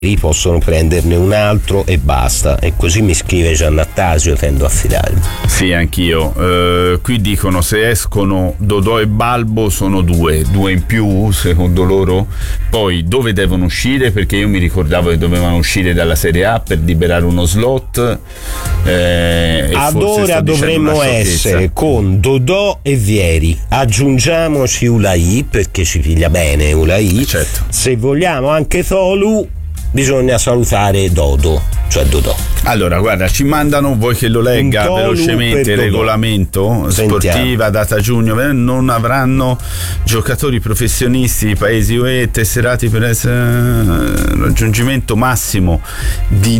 possono prenderne un altro e basta, e così mi scrive Giannattasio, tendo a fidarmi. Sì, anch'io. Qui dicono se escono Dodò e Balbo sono due in più secondo loro. Poi dove devono uscire, perché io mi ricordavo che dovevano uscire dalla Serie A per liberare uno slot, ad ora dovremmo essere con Dodò e Vieri, aggiungiamoci Ulai perché ci piglia bene Ulai, certo. Se vogliamo anche Tolu bisogna salutare Dodo, cioè Dodò. Allora guarda, ci mandano, vuoi che lo legga velocemente il regolamento? Sentiamo. Sportiva data giugno, non avranno giocatori professionisti di paesi UE tesserati per essere raggiungimento massimo di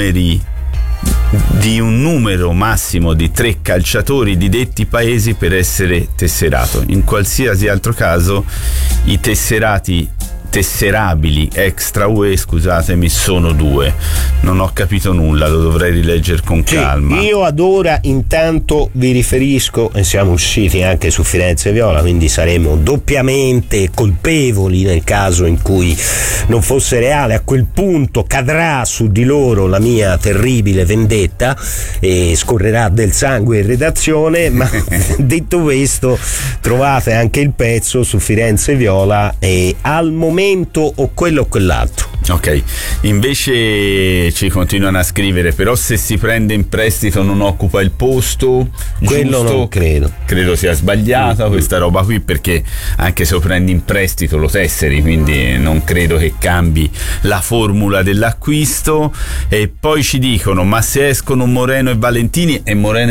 un numero massimo di 3 calciatori di detti paesi per essere tesserato. In qualsiasi altro caso i tesserabili extra UE, scusatemi, sono 2. Non ho capito nulla, lo dovrei rileggere con calma. Io ad ora intanto vi riferisco, e siamo usciti anche su Firenze Viola, quindi saremo doppiamente colpevoli nel caso in cui non fosse reale. A quel punto cadrà su di loro la mia terribile vendetta e scorrerà del sangue in redazione, ma detto questo trovate anche il pezzo su Firenze Viola e al momento o quello o quell'altro. Ok, invece ci continuano a scrivere, però se si prende in prestito non occupa il posto, quello giusto? Non credo sia sbagliata questa roba qui, perché anche se lo prendi in prestito lo tesseri, quindi non credo che cambi la formula dell'acquisto. E poi ci dicono, ma se escono Moreno e Valentini,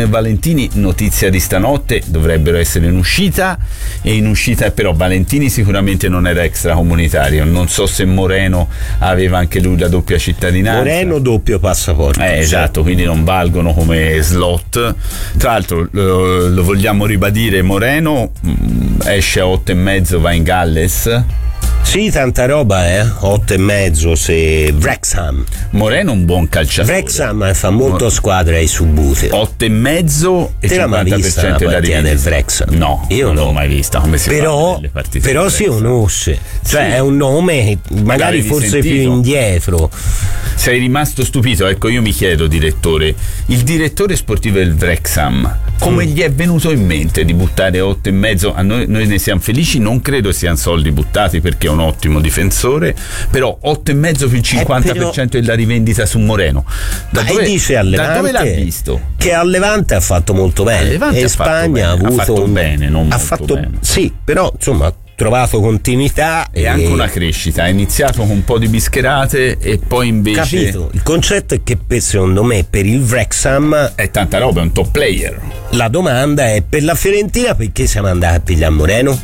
notizia di stanotte, dovrebbero essere in uscita, però Valentini sicuramente non era extracomunitario, non so se Moreno aveva anche lui la doppia cittadinanza. Moreno doppio passaporto. Esatto, quindi non valgono come slot. Tra l'altro lo vogliamo ribadire, Moreno esce a 8,5, va in Galles. Sì, tanta roba, 8,5 se Wrexham. Moreno un buon calciatore. Wrexham fa molto squadra ai subbute. 8,5 e 50% della rivendita del Wrexham? No, io non l'ho mai vista. Come si però, fa nelle partite? Però si conosce, cioè è un nome che magari forse sentito? Più indietro. Sei rimasto stupito? Ecco, io mi chiedo, direttore, il direttore sportivo del Wrexham, come gli è venuto in mente di buttare 8,5? A noi ne siamo felici, non credo siano soldi buttati perché è un ottimo difensore, però 8,5 più il 50% della rivendita su Moreno. Da dove l'ha visto? Che a Levante ha fatto molto bene, e in Spagna ha fatto bene, non molto bene. Sì, però insomma trovato continuità e anche una crescita. Ha iniziato con un po' di bischerate e poi invece capito. Il concetto è che secondo me per il Wrexham è tanta roba, è un top player. La domanda è per la Fiorentina perché siamo andati a pigliare Moreno?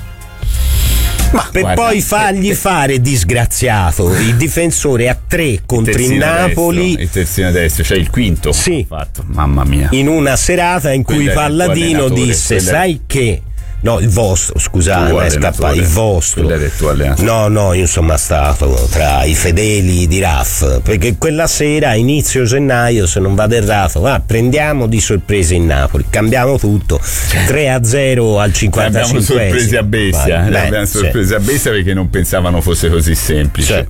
Ma per guarda, poi fargli fare disgraziato il difensore a 3 contro il Napoli, il terzino destro, cioè il quinto. Sì, fatto. Mamma mia, in una serata in cui Palladino disse sai che no, il vostro, scusate, è scappato il vostro. No, io sono stato tra i fedeli di Raff, perché quella sera a inizio gennaio, se non vado errato, prendiamo di sorpresa in Napoli, cambiamo tutto, 3-0 al 55esimo. Abbiamo sorpresi a bestia, abbiamo sorpresi a bestia perché non pensavano fosse così semplice.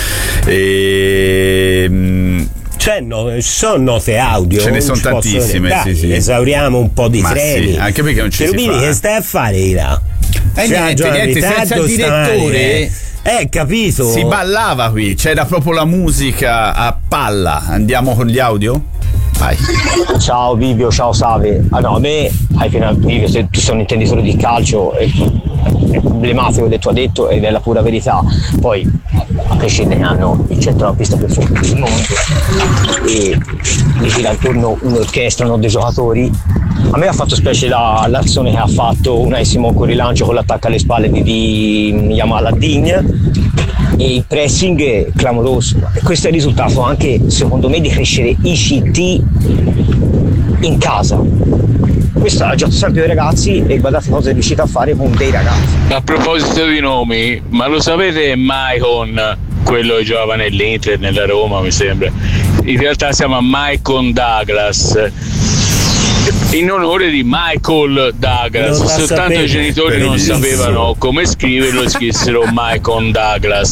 Sono note audio, ce ne sono tantissime. Sì. Esauriamo un po' di treni. Sì, anche perché non ci si fa. Che stai a fare là? Niente, senza il direttore. Capito? Si ballava qui, c'era proprio la musica a palla. Andiamo con gli audio? Vai. Ciao Vivio, ciao Save. A me hai appena Vivio, se tu sei un intenditore di calcio è emblematico del tuo detto ed è la pura verità. Poi a prescindere che hanno il centrocampista più forte del mondo e gli gira intorno un'orchestra, non dei giocatori. A me ha fatto specie l'azione che ha fatto Unai Simon con rilancio con l'attacco alle spalle di Yamal Adin, e il pressing è clamoroso. E questo è il risultato anche secondo me di crescere i CT in casa. Questo ha giocato sempre i ragazzi e guardate cosa è riuscito a fare con dei ragazzi. A proposito di nomi, ma lo sapete Maicon, quello che giocava nell'Inter, nella Roma mi sembra, in realtà si chiama Maicon Douglas, in onore di Michael Douglas. Soltanto i genitori non sapevano come scriverlo e scrissero Maicon Douglas.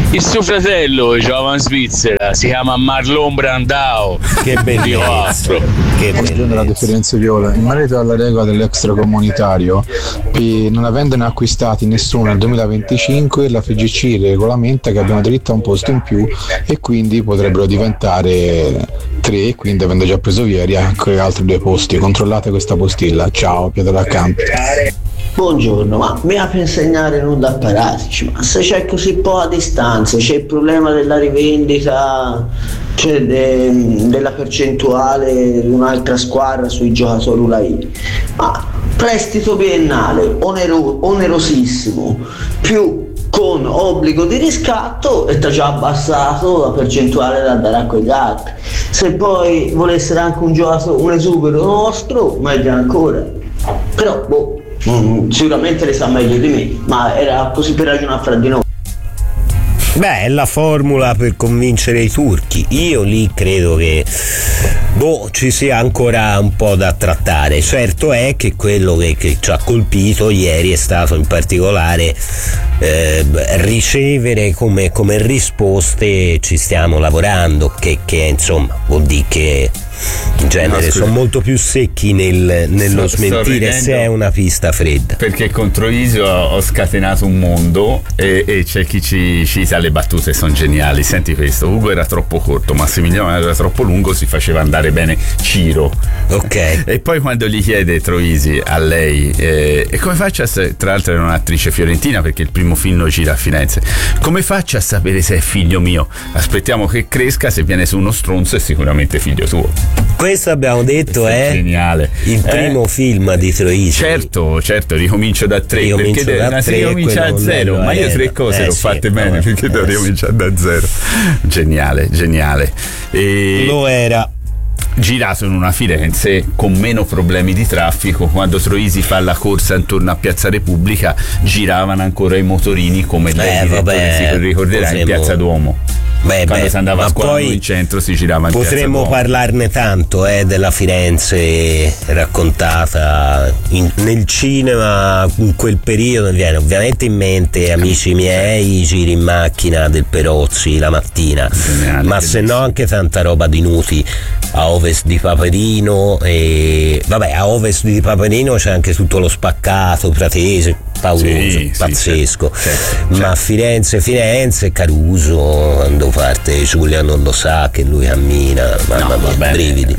Il suo fratello giocava in Svizzera, si chiama Marlon Brandao. Che bellezza. Che Buongiorno, la differenza viola. In merito alla regola dell'extracomunitario, non avendone acquistati nessuno nel 2025, la FIGC regolamenta che abbiamo diritto a un posto in più e quindi potrebbero diventare 3, quindi avendo già preso ieri anche altri 2 posti. Controllate questa postilla. Ciao, Pietro da Campi. Buongiorno, ma mi apre insegnare non da paratici, ma se c'è così poca distanza, c'è il problema della rivendita, cioè della percentuale di un'altra squadra sui giocatori ULAI, ma prestito biennale onerosissimo più con obbligo di riscatto e ti ha già abbassato la percentuale da dare a quegli altri. Se poi volessero anche un esubero nostro, meglio ancora, però sicuramente le sa meglio di me, ma era così per ragionare fra di noi. Beh, è la formula per convincere i turchi. Io lì credo che ci sia ancora un po' da trattare. Certo è che quello che ci ha colpito ieri è stato in particolare ricevere come risposte ci stiamo lavorando, che insomma vuol dire che in genere sono molto più secchi nello smentire se è una pista fredda. Perché contro Isio ho scatenato un mondo e c'è chi ci cita le battute, sono geniali. Senti questo: Ugo era troppo corto, Massimiliano era troppo lungo, si faceva andare bene Ciro. Ok. E poi quando gli chiede Troisi a lei e come faccio tra l'altro era un'attrice fiorentina perché il primo film lo gira a Firenze, come faccio a sapere se è figlio mio? Aspettiamo che cresca, se viene su uno stronzo è sicuramente figlio tuo. Questo abbiamo detto è geniale. Il primo film di Troisi. Certo, ricomincio da 3 perché si ricomincia da 0, ma io 3 cose l'ho fatte bene, perché devo ricominciare da 0. Geniale. E lo era. Girato in una Firenze con meno problemi di traffico. Quando Troisi fa la corsa intorno a Piazza Repubblica giravano ancora i motorini come lei si ricorderà in Piazza Duomo. Quando si andava a scuola in centro si girava in potremmo parlarne tanto della Firenze raccontata nel cinema in quel periodo. Mi viene ovviamente in mente Amici miei, giri in macchina del Perozzi la mattina, ma se no anche tanta roba di Nuti a ovest di Paperino, e vabbè, a ovest di Paperino c'è anche tutto lo spaccato pratese pauroso, pazzesco, certo. Ma Firenze, Caruso, quando parte Giulia non lo sa che lui cammina, mamma mia, brividi.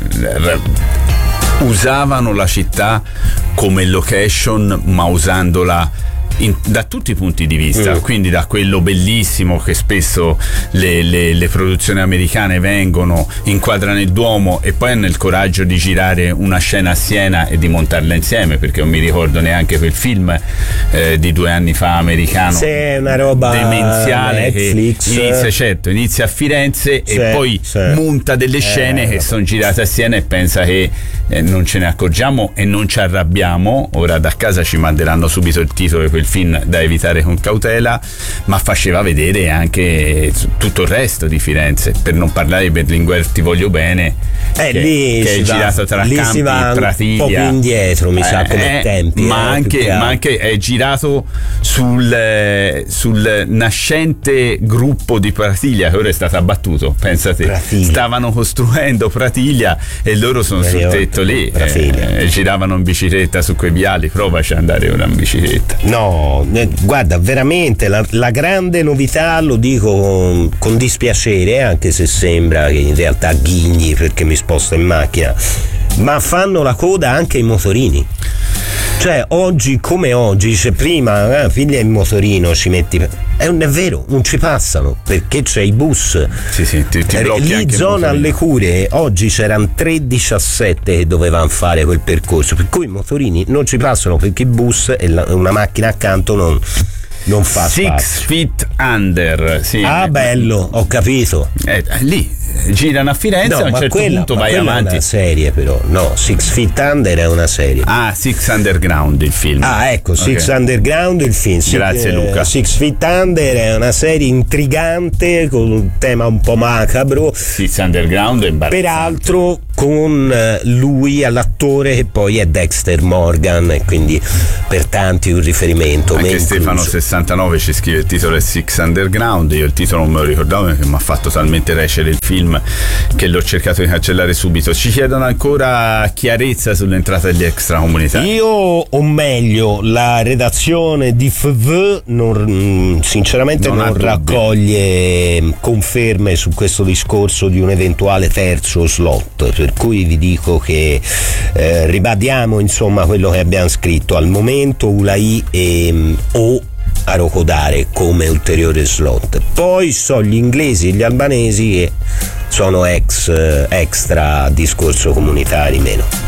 Usavano la città come location, ma usandola da tutti i punti di vista, quindi da quello bellissimo che spesso le produzioni americane vengono, inquadrano il Duomo e poi hanno il coraggio di girare una scena a Siena e di montarla insieme, perché non mi ricordo neanche quel film di 2 anni fa americano, è una roba demenziale Netflix, che inizia a Firenze e poi monta delle scene che sono girate a Siena e pensa che non ce ne accorgiamo e non ci arrabbiamo. Ora da casa ci manderanno subito il titolo di quel film da evitare con cautela, ma faceva vedere anche tutto il resto di Firenze, per non parlare di Berlinguer Ti voglio bene, che è girato tra Campi, Pratiglia, un po' più indietro mi sa come tempi, ma anche è girato sul nascente gruppo di Pratiglia che ora è stato abbattuto, pensate, stavano costruendo Pratiglia e loro sono sul tetto lì, giravano in bicicletta su quei viali. Provaci ad andare ora in bicicletta. No, guarda, veramente la grande novità, lo dico con dispiacere, anche se sembra che in realtà ghigni perché mi sposto in macchina, ma fanno la coda anche i motorini. Cioè oggi come oggi, dice prima figlia in motorino ci metti, non è vero, non ci passano perché c'è i bus, ti blocchi lì anche zona alle Cure oggi c'erano 3:17 che dovevano fare quel percorso, per cui i motorini non ci passano perché il bus e una macchina accanto non fa 6 Feet Under, bello, ho capito, lì girano a Firenze, a un certo punto vai avanti. È una serie però, no, 6 Feet Under è una serie. 6 Underground il film. Ecco, 6 Underground il film. Grazie Luca. 6 Feet Under è una serie intrigante con un tema un po' macabro. 6 Underground è imbarazzante. Peraltro con lui all'attore che poi è Dexter Morgan, e quindi per tanti un riferimento. Anche Stefano 69 ci scrive: il titolo è Six Underground. Io il titolo non me lo ricordavo perché mi ha fatto talmente recere il film che l'ho cercato di cancellare subito. Ci chiedono ancora chiarezza sull'entrata degli extracomunitari. Io, o meglio, la redazione di FV sinceramente non raccoglie conferme su questo discorso di un eventuale terzo slot, per cui vi dico che ribadiamo insomma quello che abbiamo scritto al momento: Ulai o Arokodare come ulteriore slot. Poi so gli inglesi e gli albanesi che sono extra discorso comunitari meno.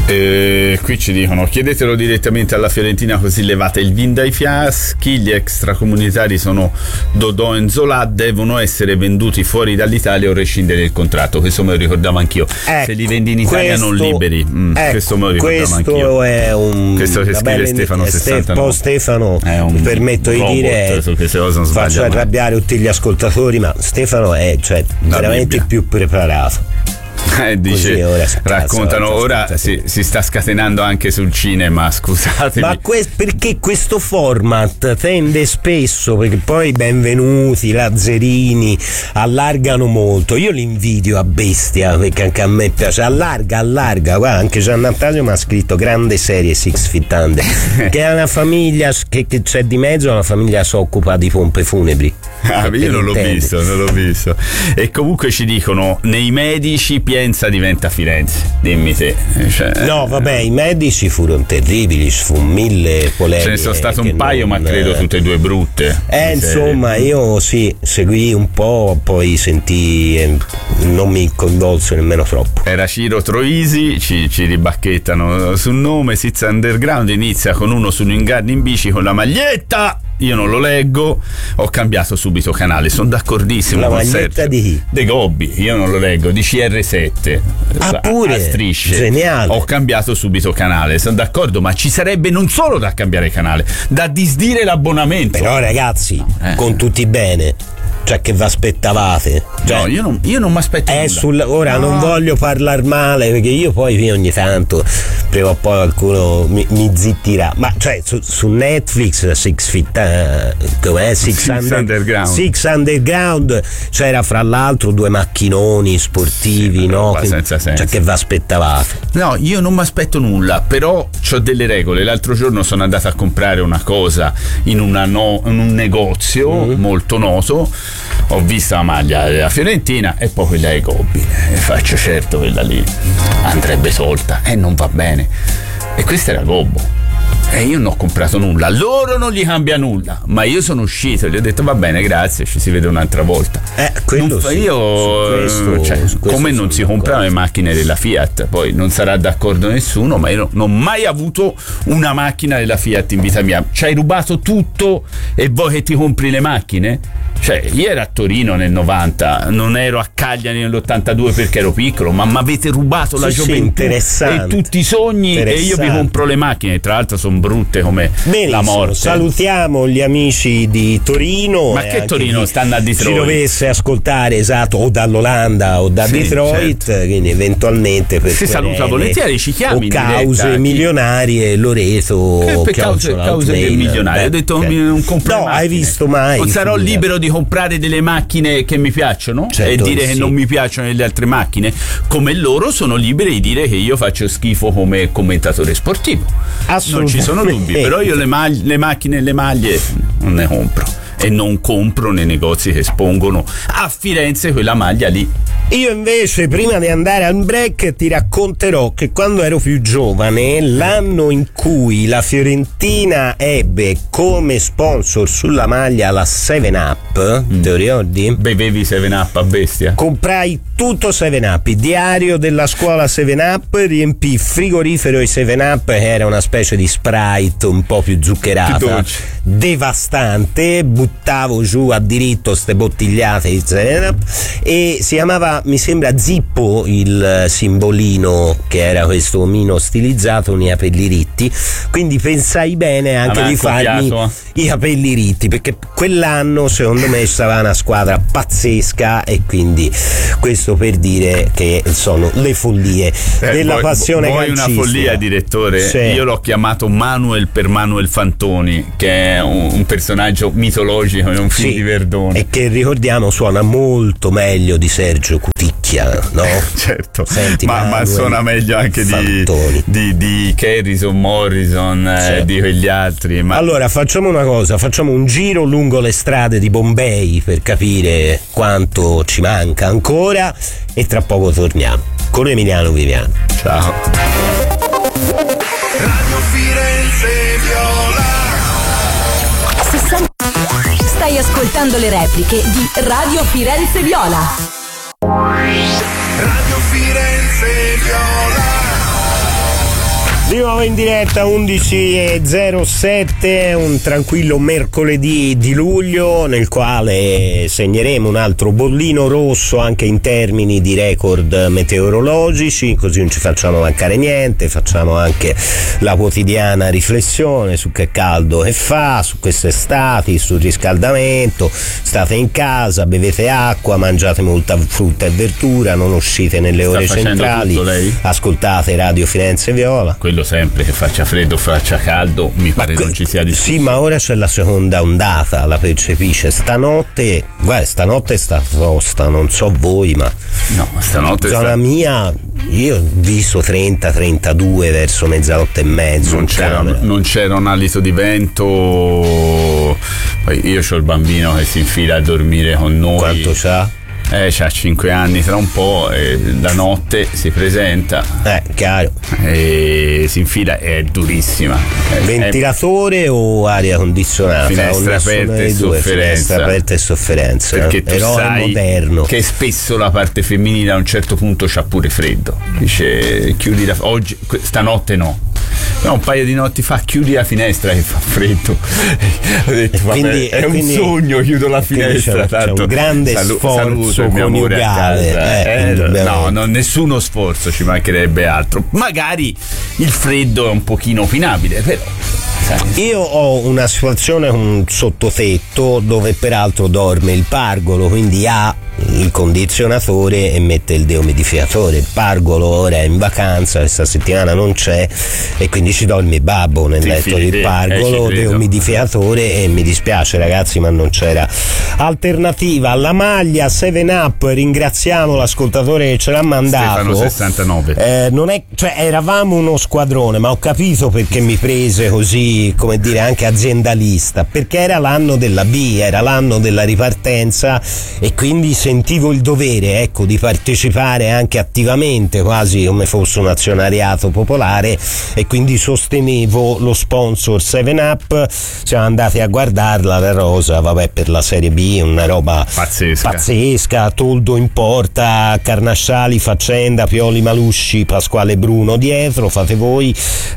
Qui ci dicono: chiedetelo direttamente alla Fiorentina così levate il vin dai fiaschi. Gli extracomunitari sono Dodò e Zola, devono essere venduti fuori dall'Italia o rescindere il contratto. Questo me lo ricordavo anch'io. Se li vendi in Italia non liberi. Questo me lo ricordavo anch'io. È un, questo che scrive Stefano 69. Poi Stefano, mi permetto di dire, faccio arrabbiare tutti gli ascoltatori, ma Stefano è veramente il più preparato. Dice, raccontano ora si sta scatenando anche sul cinema, scusatemi. Ma perché questo format tende spesso, perché poi i benvenuti, Lazzerini allargano molto. Io li invidio a bestia, perché anche a me piace. Allarga, guarda, anche Giannantasio mi ha scritto grande serie Six Feet Under, che è una famiglia che c'è di mezzo, una famiglia che si occupa di pompe funebri. Io non l'ho visto. E comunque ci dicono: nei medici Pienza diventa Firenze. Dimmi te. No, vabbè, i medici furono terribili, ci fu 1000 polemiche. Ce ne sono state un paio, ma credo tutte e due brutte. Insomma, io seguì un po', poi sentii, non mi coinvolse nemmeno troppo. Era Ciro Troisi, ci ribacchettano sul nome. Six Underground inizia con uno su un inganno in bici con la maglietta. Io non lo leggo, ho cambiato subito canale, sono d'accordissimo. La maglietta di chi? De Gobbi, io non lo leggo, di CR7. Pure? A strisce. Geniale. Ho cambiato subito canale, sono d'accordo, ma ci sarebbe non solo da cambiare canale, da disdire l'abbonamento. Però ragazzi, con tutti bene, che vi aspettavate? No, io non mi aspetto nulla. Ora non voglio parlare male, perché io poi ogni tanto prima o poi qualcuno mi zittirà, ma su Netflix Six Underground c'era fra l'altro 2 macchinoni sportivi, no? Senza senso. Che vi aspettavate? No, io non mi aspetto nulla, però ho delle regole. L'altro giorno sono andato a comprare una cosa in un negozio molto noto. Ho visto la maglia della Fiorentina e poi quella dei Gobbi, e faccio: certo, quella lì andrebbe tolta e non va bene. E questa era Gobbo. E io non ho comprato nulla, loro non gli cambia nulla, ma io sono uscito e gli ho detto: va bene, grazie, ci si vede un'altra volta. Come non si comprano le macchine della Fiat, poi non sarà d'accordo nessuno, ma io non ho mai avuto una macchina della Fiat in vita mia. Ci hai rubato tutto e vuoi che ti compri le macchine? Io ero a Torino nel 90, non ero a Cagliari nell'82 perché ero piccolo, ma mi avete rubato la gioventù e tutti i sogni, e io vi compro le macchine, tra l'altro sono brutte come la morte. Salutiamo gli amici di Torino. Ma che Torino? Stanno a Detroit. Ci dovesse ascoltare, o dall'Olanda o da Detroit, certo. Quindi eventualmente per si saluta volentieri, ci chiami o cause milionarie, Loreto, cause milionarie. Ho detto non compro no, hai visto mai? Non sarò libero di comprare delle macchine che mi piacciono, certo, e dire che non mi piacciono le altre macchine, come loro sono liberi di dire che io faccio schifo come commentatore sportivo. Non ci sono dubbi, però io le macchine e le maglie non ne compro, e non compro nei negozi che espongono a Firenze quella maglia lì. Io invece, prima di andare al break, ti racconterò che quando ero più giovane, l'anno in cui la Fiorentina ebbe come sponsor sulla maglia la 7up, te lo ricordi? Bevevi 7up a bestia? Comprai tutto 7up, il diario della scuola 7up, riempì frigorifero di 7up, che era una specie di Sprite un po' più zuccherata, devastante. Buttavo giù a diritto ste bottigliate di 7up, e si chiamava, mi sembra, Zippo il simbolino, che era questo omino stilizzato con i capelli ritti, quindi pensai bene anche di farmi i capelli ritti, perché quell'anno secondo me stava una squadra pazzesca, e quindi Questo per dire che sono le follie della passione calcistica. Vuoi una follia, direttore? Sì. Io l'ho chiamato Manuel per Manuel Fantoni, che è un personaggio mitologico in un film di Verdone. E che ricordiamo suona molto meglio di Sergio Cuticchia, no? Certo. Senti, ma suona meglio anche di Harrison, Morrison, Sì. di quegli altri. Allora facciamo una cosa, facciamo un giro lungo le strade di Bombay per capire quanto ci manca ancora e tra poco torniamo con Emiliano Viviani. Ciao. Radio Firenze Viola. Stai ascoltando le repliche di Radio Firenze Viola. Radio Firenze Viola. Di nuovo in diretta 11:07, un tranquillo mercoledì di luglio nel quale segneremo un altro bollino rosso anche in termini di record meteorologici, così non ci facciamo mancare niente, facciamo anche la quotidiana riflessione su che caldo che fa, su queste estati, sul riscaldamento, state in casa, bevete acqua, mangiate molta frutta e verdura, non uscite nelle ore centrali, tutto lei? Ascoltate Radio Firenze Viola. Quello sempre, che faccia freddo o faccia caldo, mi pare non ci sia discussione. Sì, ma ora c'è la seconda ondata, la percepisce. Stanotte sta tosta, non so voi, ma no, stanotte zona mia, io ho visto 30-32 verso mezzanotte e mezzo. Non c'era un alito di vento. Poi io c'ho il bambino che si infila a dormire con noi. Quanto c'ha? C'ha 5 anni, tra un po' la notte si presenta, chiaro, e si infila, è durissima. Ventilatore o aria condizionata? Finestra aperta e sofferenza. Finestra aperta e sofferenza. Perché tu eroe sai moderno. che spesso la parte femminile a un certo punto c'ha pure freddo. Dice chiudi oggi, stanotte no. No, un paio di notti fa chiudi la finestra che fa freddo. Ho detto, vabbè, è un sogno, chiudo la finestra. C'è un grande sforzo coniugale. No, nessuno sforzo, ci mancherebbe altro. Magari il freddo è un pochino opinabile, però. Io ho una situazione con un sottotetto dove peraltro dorme il pargolo, quindi ha il condizionatore e mette il deumidificatore. Il pargolo ora è in vacanza, questa settimana non c'è e quindi ci dorme babbo nel letto del pargolo, deumidificatore, e mi dispiace ragazzi, ma non c'era alternativa. La maglia 7up, ringraziamo l'ascoltatore che ce l'ha mandato, Stefano 69. non è, cioè eravamo uno squadrone, ma ho capito perché mi prese così, come dire, anche aziendalista, perché era l'anno della B, era l'anno della ripartenza e quindi sentivo il dovere, ecco, di partecipare anche attivamente, quasi come fosse un azionariato popolare, e quindi sostenevo lo sponsor 7up. Siamo andati a guardarla, la rosa, vabbè, per la Serie B, una roba pazzesca, Toldo in porta, Carnasciali, Faccenda, Pioli, Malusci, Pasquale Bruno dietro, fate voi,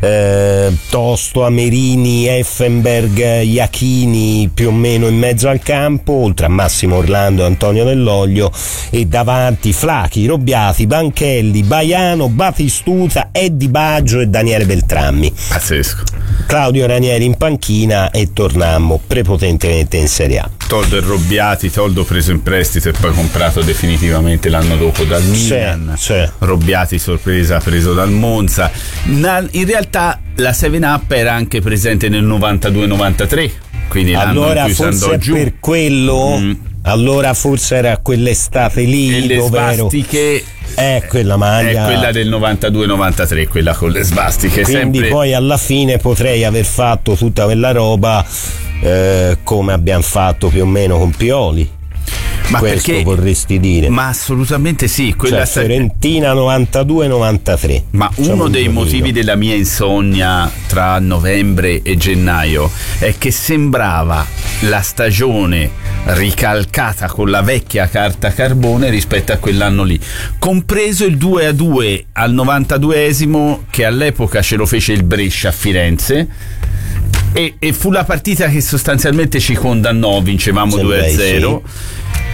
Tosto, Amerini, Effenberg, Iachini più o meno in mezzo al campo, oltre a Massimo Orlando e Antonio Dell'Olio, e davanti Flachi, Robbiati, Banchelli, Baiano, Batistuta, Eddie Baggio e Daniele Beltrammi. Pazzesco. Claudio Ranieri in panchina e tornammo prepotentemente in Serie A. Toldo e Robbiati, Toldo preso in prestito e poi comprato definitivamente l'anno dopo dal Milan. Sì. Robbiati sorpresa preso dal Monza. In realtà la 7up era anche presente nel 92-93, quindi l'anno in cui si andò giù. Per quello allora forse era quell'estate lì, e le dove svastiche quella maglia è quella del 92-93, quella con le svastiche. Quindi sempre. Poi alla fine potrei aver fatto tutta quella roba come abbiamo fatto più o meno con Pioli. Ma questo perché, vorresti dire? Ma assolutamente sì, quella Fiorentina 92-93. Ma uno dei motivi della mia insonnia tra novembre e gennaio è che sembrava la stagione ricalcata con la vecchia carta carbone rispetto a quell'anno lì, compreso il 2-2 al 92esimo che all'epoca ce lo fece il Brescia a Firenze. E fu la partita che sostanzialmente ci condannò, vincevamo 2-0.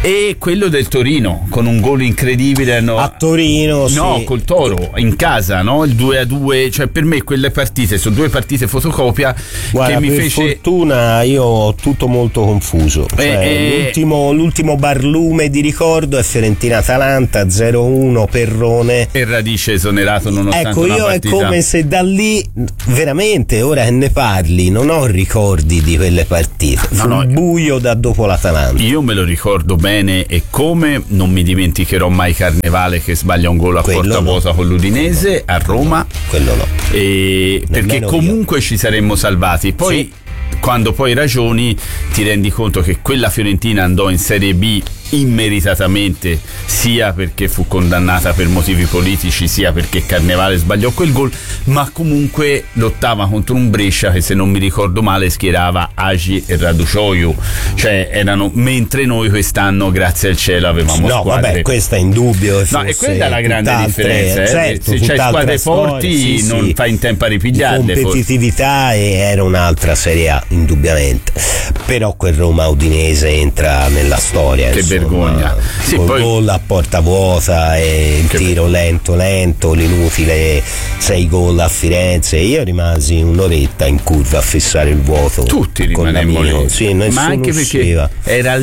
e quello del Torino con un gol incredibile a Torino, no, sì. col Toro in casa, no? Il 2-2, cioè per me quelle partite sono due partite fotocopia. Guarda, che mi per fece fortuna io ho tutto molto confuso, cioè, l'ultimo barlume di ricordo è Fiorentina-Atalanta 0-1 Perrone e Radice esonerato nonostante ecco, una io partita. È come se da lì veramente, ora che ne parli, non ho ricordi di quelle partite. Fu No, buio da dopo l'Atalanta. Io me lo ricordo bene, e come non mi dimenticherò mai Carnevale che sbaglia un gol a porta vuota con l'Udinese a Roma. Quello no. Perché comunque ci saremmo salvati. Poi sì, quando poi ragioni ti rendi conto che quella Fiorentina andò in Serie B immeritatamente, sia perché fu condannata per motivi politici, sia perché Carnevale sbagliò quel gol, ma comunque lottava contro un Brescia che, se non mi ricordo male, schierava Agi e Raducioiu, cioè erano, mentre noi quest'anno grazie al cielo avevamo squadre. Vabbè, questa è indubbio. No, e quella è la grande differenza, certo, se c'hai squadre forti sì, non fai in tempo a ripigliarle. Competitività era un'altra Serie A, indubbiamente, però quel Roma Udinese entra nella storia. Che vergogna. Sì, col poi gol a porta vuota e il tiro lento, l'inutile 6 gol a Firenze. Io rimasi un'oretta in curva a fissare il vuoto. Tutti rimanemmo lì. Sì, ma anche perché era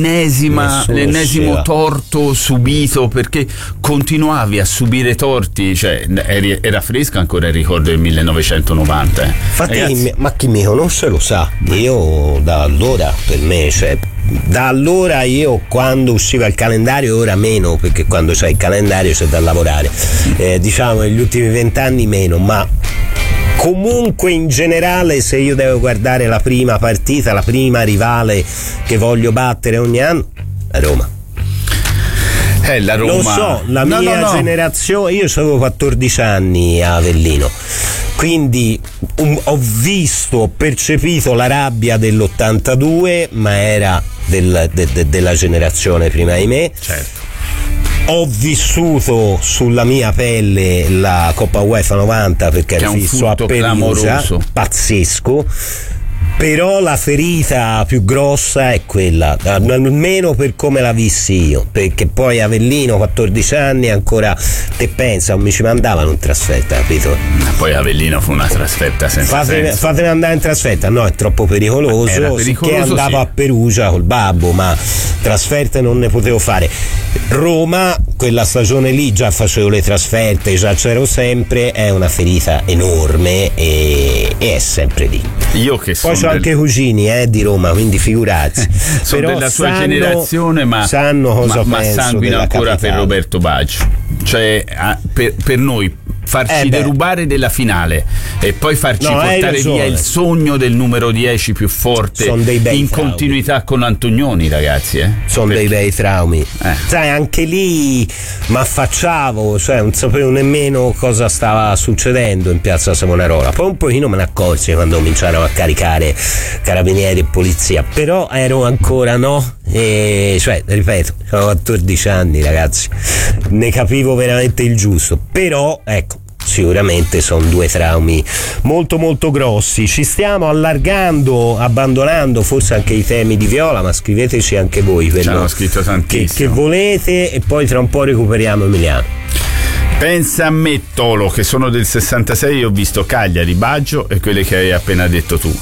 l'ennesimo torto subito, perché continuavi a subire torti, cioè era fresco ancora il ricordo del 1990. Infatti, ma chi mi conosce lo sa, io da allora, per me, cioè, da allora io quando usciva il calendario, ora meno, perché quando c'è il calendario c'è da lavorare, diciamo negli ultimi 20 anni meno, ma comunque in generale se io devo guardare la prima partita, la prima rivale che voglio battere ogni anno, è Roma. La Roma. Lo so, la mia generazione, io avevo 14 anni a Avellino, quindi ho visto, ho percepito la rabbia dell'82, ma era della generazione prima di me. Certo. Ho vissuto sulla mia pelle la Coppa UEFA 90 perché ero fisso a Perugia, pazzesco. Però la ferita più grossa è quella, almeno per come la vissi io, perché poi Avellino 14 anni ancora te pensa, non mi ci mandavano in trasferta, capito? Poi Avellino fu una trasferta senza senso. Fatemi andare in trasferta, no, è troppo pericoloso, che andavo a Perugia col babbo, ma trasferte non ne potevo fare. Roma, quella stagione lì già facevo le trasferte, già c'ero sempre, è una ferita enorme e è sempre lì. Io che poi c'ho anche cugini di Roma, quindi figurarsi. Sono però della sua generazione, ma sanno cosa ma penso sanguina ancora capitale. per Roberto Baggio, cioè per noi farci derubare della finale e poi farci portare via il sogno del numero 10 più forte in continuità con Antonioni, ragazzi, sono dei bei traumi. Sai, anche lì ma affacciavo, cioè non sapevo nemmeno cosa stava succedendo in piazza Savonarola, poi un pochino me ne accorsi quando cominciarono a caricare carabinieri e polizia, però ero ancora cioè ripeto, avevo 14 anni, ragazzi, ne capivo veramente il giusto, però ecco, sicuramente sono due traumi molto molto grossi. Ci stiamo allargando, abbandonando forse anche i temi di Viola, ma scriveteci anche voi ci hanno scritto tantissimo che volete, e poi tra un po' recuperiamo Emiliano. Pensa a me, Tolo, che sono del 66, ho visto Cagliari, Baggio e quelle che hai appena detto tu,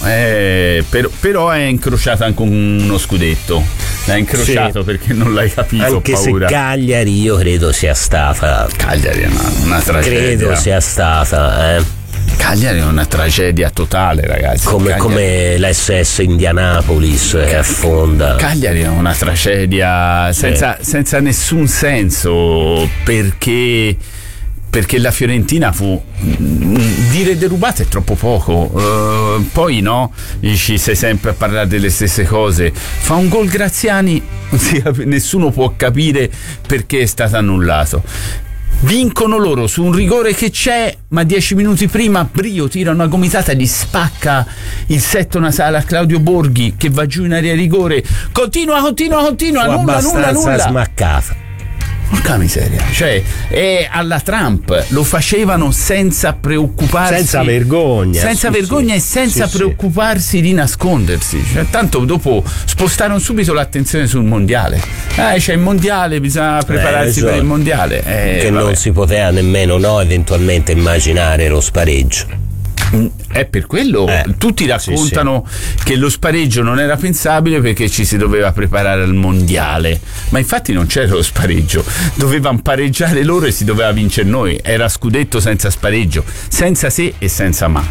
però è incrociato anche uno scudetto, l'hai incrociato perché non l'hai capito, anche paura. Se Cagliari io credo sia stata, Cagliari è una tragedia, credo sia stata Cagliari è una tragedia totale, ragazzi, come l'SS Indianapolis che affonda. Cagliari è una tragedia senza nessun senso, perché la Fiorentina fu, dire derubata è troppo poco, poi dici, sei sempre a parlare delle stesse cose, fa un gol Graziani, nessuno può capire perché è stato annullato. Vincono loro su un rigore che c'è, ma 10 minuti prima Brio tira una gomitata e gli spacca il setto nasale a Claudio Borghi, che va giù in area rigore. Continua, nulla. Smaccata. Porca miseria, cioè è alla Trump, lo facevano senza preoccuparsi, senza vergogna e senza preoccuparsi di nascondersi, cioè, tanto dopo spostarono subito l'attenzione sul mondiale. C'è il mondiale, bisogna prepararsi per il mondiale, che non si poteva nemmeno eventualmente immaginare lo spareggio. È per quello tutti raccontano che lo spareggio non era pensabile perché ci si doveva preparare al mondiale, ma infatti non c'era lo spareggio, dovevano pareggiare loro e si doveva vincere noi, era scudetto senza spareggio, senza se e senza ma.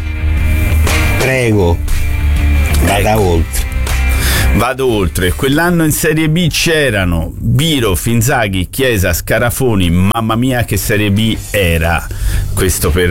Prego, vada oltre. Vado oltre. Quell'anno in Serie B c'erano Biro, Inzaghi, Chiesa, Scarafoni. Mamma mia che Serie B era. Questo per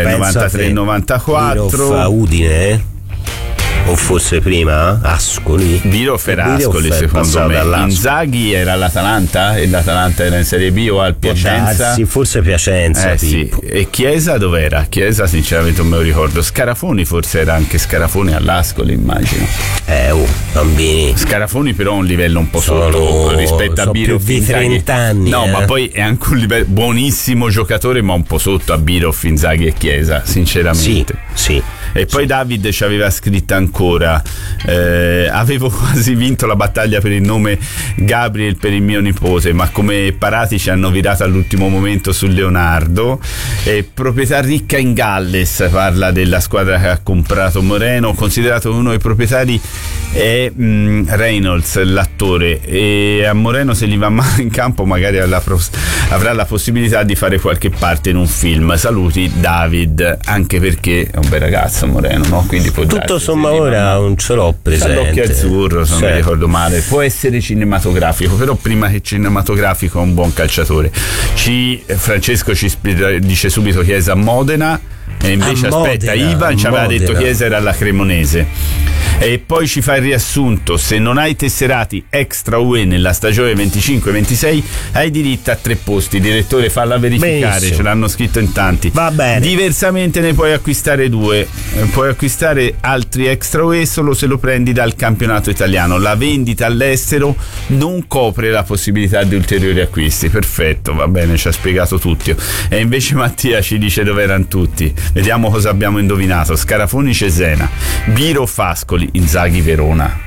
93-94. Biro Udine, o forse prima Ascoli. Biro Ascoli secondo me. Inzaghi era all'Atalanta e l'Atalanta era in Serie B o al Piacenza. Sì, forse Piacenza. Sì. E Chiesa dov'era? Chiesa sinceramente non me lo ricordo. Scarafoni forse era anche Scarafoni all'Ascoli, immagino. Bambini. Scarafoni però ha un livello un po' sotto rispetto a Biro, più di 30 anni. No, ma poi è anche un livello buonissimo giocatore, ma un po' sotto a Biro, Inzaghi e Chiesa, sinceramente. Sì. E poi David ci aveva scritto ancora: avevo quasi vinto la battaglia per il nome Gabriel per il mio nipote, ma come Parati ci hanno virato all'ultimo momento su Leonardo. Proprietà ricca in Galles, parla della squadra che ha comprato Moreno, considerato uno dei proprietari è Reynolds, l'attore, e a Moreno se gli va male in campo magari avrà la possibilità di fare qualche parte in un film. Saluti David, anche perché è un bel ragazzo Moreno, no? Quindi può tutto somma ora non ce l'ho presente. L'occhio azzurro, se non mi ricordo male, può essere cinematografico, però prima che cinematografico è un buon calciatore. Francesco ci dice subito Chiesa a Modena, e invece aspetta, Ivan ci aveva detto Chiesa era alla Cremonese. E poi ci fa il riassunto: se non hai tesserati extra UE nella stagione 25-26 hai diritto a 3 posti. Direttore, falla verificare. Benissimo. Ce l'hanno scritto in tanti. Va bene. Diversamente ne puoi acquistare 2. Puoi acquistare altri extra UE solo se lo prendi dal campionato italiano. La vendita all'estero non copre la possibilità di ulteriori acquisti. Perfetto, va bene, ci ha spiegato tutto. E invece Mattia ci dice dove erano tutti. Vediamo cosa abbiamo indovinato. Scarafoni Cesena, Biro Ascoli, Inzaghi Verona.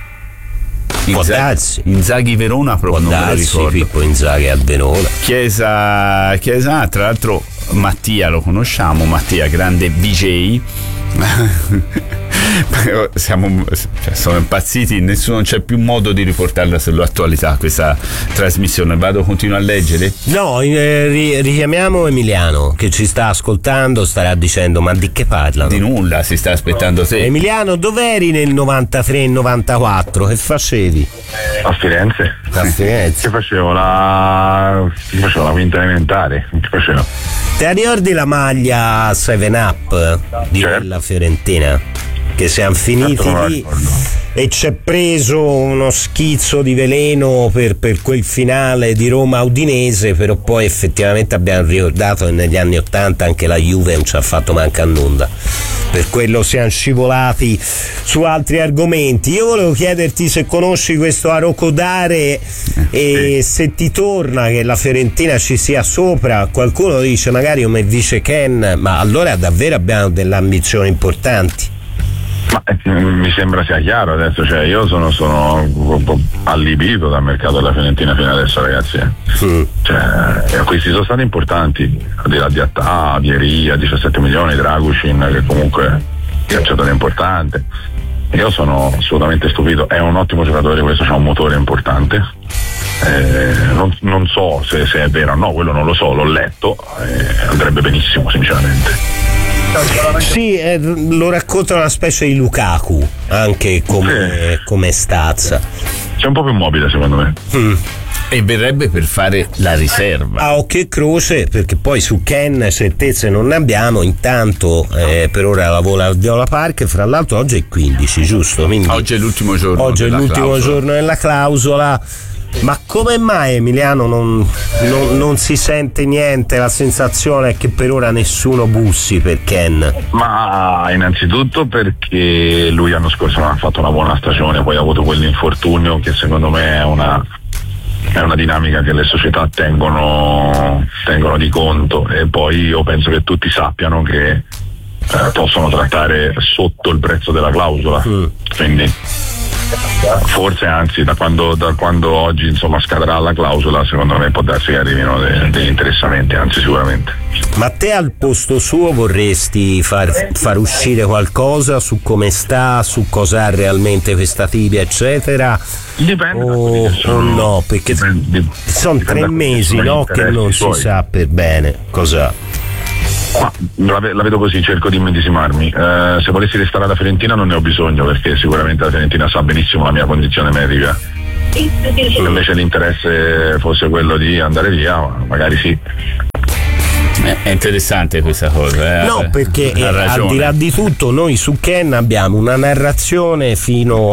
Inzaghi Verona proprio non me lo ricordo. Pippo Inzaghi a Verona. Chiesa, tra l'altro Mattia lo conosciamo, Mattia grande DJ. Sono impazziti, non c'è più modo di riportarla sull'attualità questa trasmissione. Continuo a leggere? No, richiamiamo Emiliano che ci sta ascoltando, starà dicendo: ma di che parlano? Di nulla, si sta aspettando te. Emiliano, dov'eri nel 93-94? Che facevi? A Firenze. Che facevo? La quinta elementare. Che facevo? Ti ricordi la maglia 7up di quella fiorentina? Che siamo finiti lì e c'è preso uno schizzo di veleno per quel finale di Roma-Udinese, però poi effettivamente abbiamo ricordato che negli anni '80 anche la Juve non ci ha fatto manca nulla, per quello siamo scivolati su altri argomenti. Io volevo chiederti se conosci questo Arocodare e se ti torna che la Fiorentina ci sia sopra. Qualcuno dice magari come vice Ken, ma allora davvero abbiamo delle ambizioni importanti. Ma mi sembra sia chiaro adesso, cioè io sono un po' allibito dal mercato della Fiorentina fino adesso, ragazzi. Cioè, questi sono stati importanti, al di là di Attà, Vieria, 17 milioni, Dragusin, che comunque è un calciatore importante. Io sono assolutamente stupito, è un ottimo giocatore questo, c'ha un motore importante. Non so se è vero o no, quello non lo so, l'ho letto, andrebbe benissimo sinceramente. Sì, lo racconta una specie di Lukaku anche come stazza. C'è un po' più mobile secondo me. E verrebbe per fare la riserva a occhio e croce, perché poi su Ken certezze non ne abbiamo. Intanto per ora lavora al Viola Park, fra l'altro oggi è 15, giusto? Quindi oggi è l'ultimo giorno. Oggi è l'ultimo giorno della clausola. Ma come mai, Emiliano, non si sente niente? La sensazione è che per ora nessuno bussi per Ken. Ma innanzitutto perché lui l'anno scorso non ha fatto una buona stagione, poi ha avuto quell'infortunio che secondo me è una è una dinamica che le società tengono di conto, e poi io penso che tutti sappiano che possono trattare sotto il prezzo della clausola, quindi forse anzi da quando oggi insomma scadrà la clausola, secondo me può darsi che arrivino degli interessamenti, anzi sicuramente. Ma te al posto suo vorresti far uscire qualcosa su come sta, su cosa ha realmente questa tibia eccetera? Dipende o no, perché sono 3 mesi, no, che non si sa per bene cosa. Ma la vedo così, cerco di immedesimarmi. Se volessi restare alla Fiorentina non ne ho bisogno, perché sicuramente la Fiorentina sa benissimo la mia condizione medica. Se invece l'interesse fosse quello di andare via, magari sì. È interessante questa cosa. No, perché al di là di tutto noi su Ken abbiamo una narrazione fino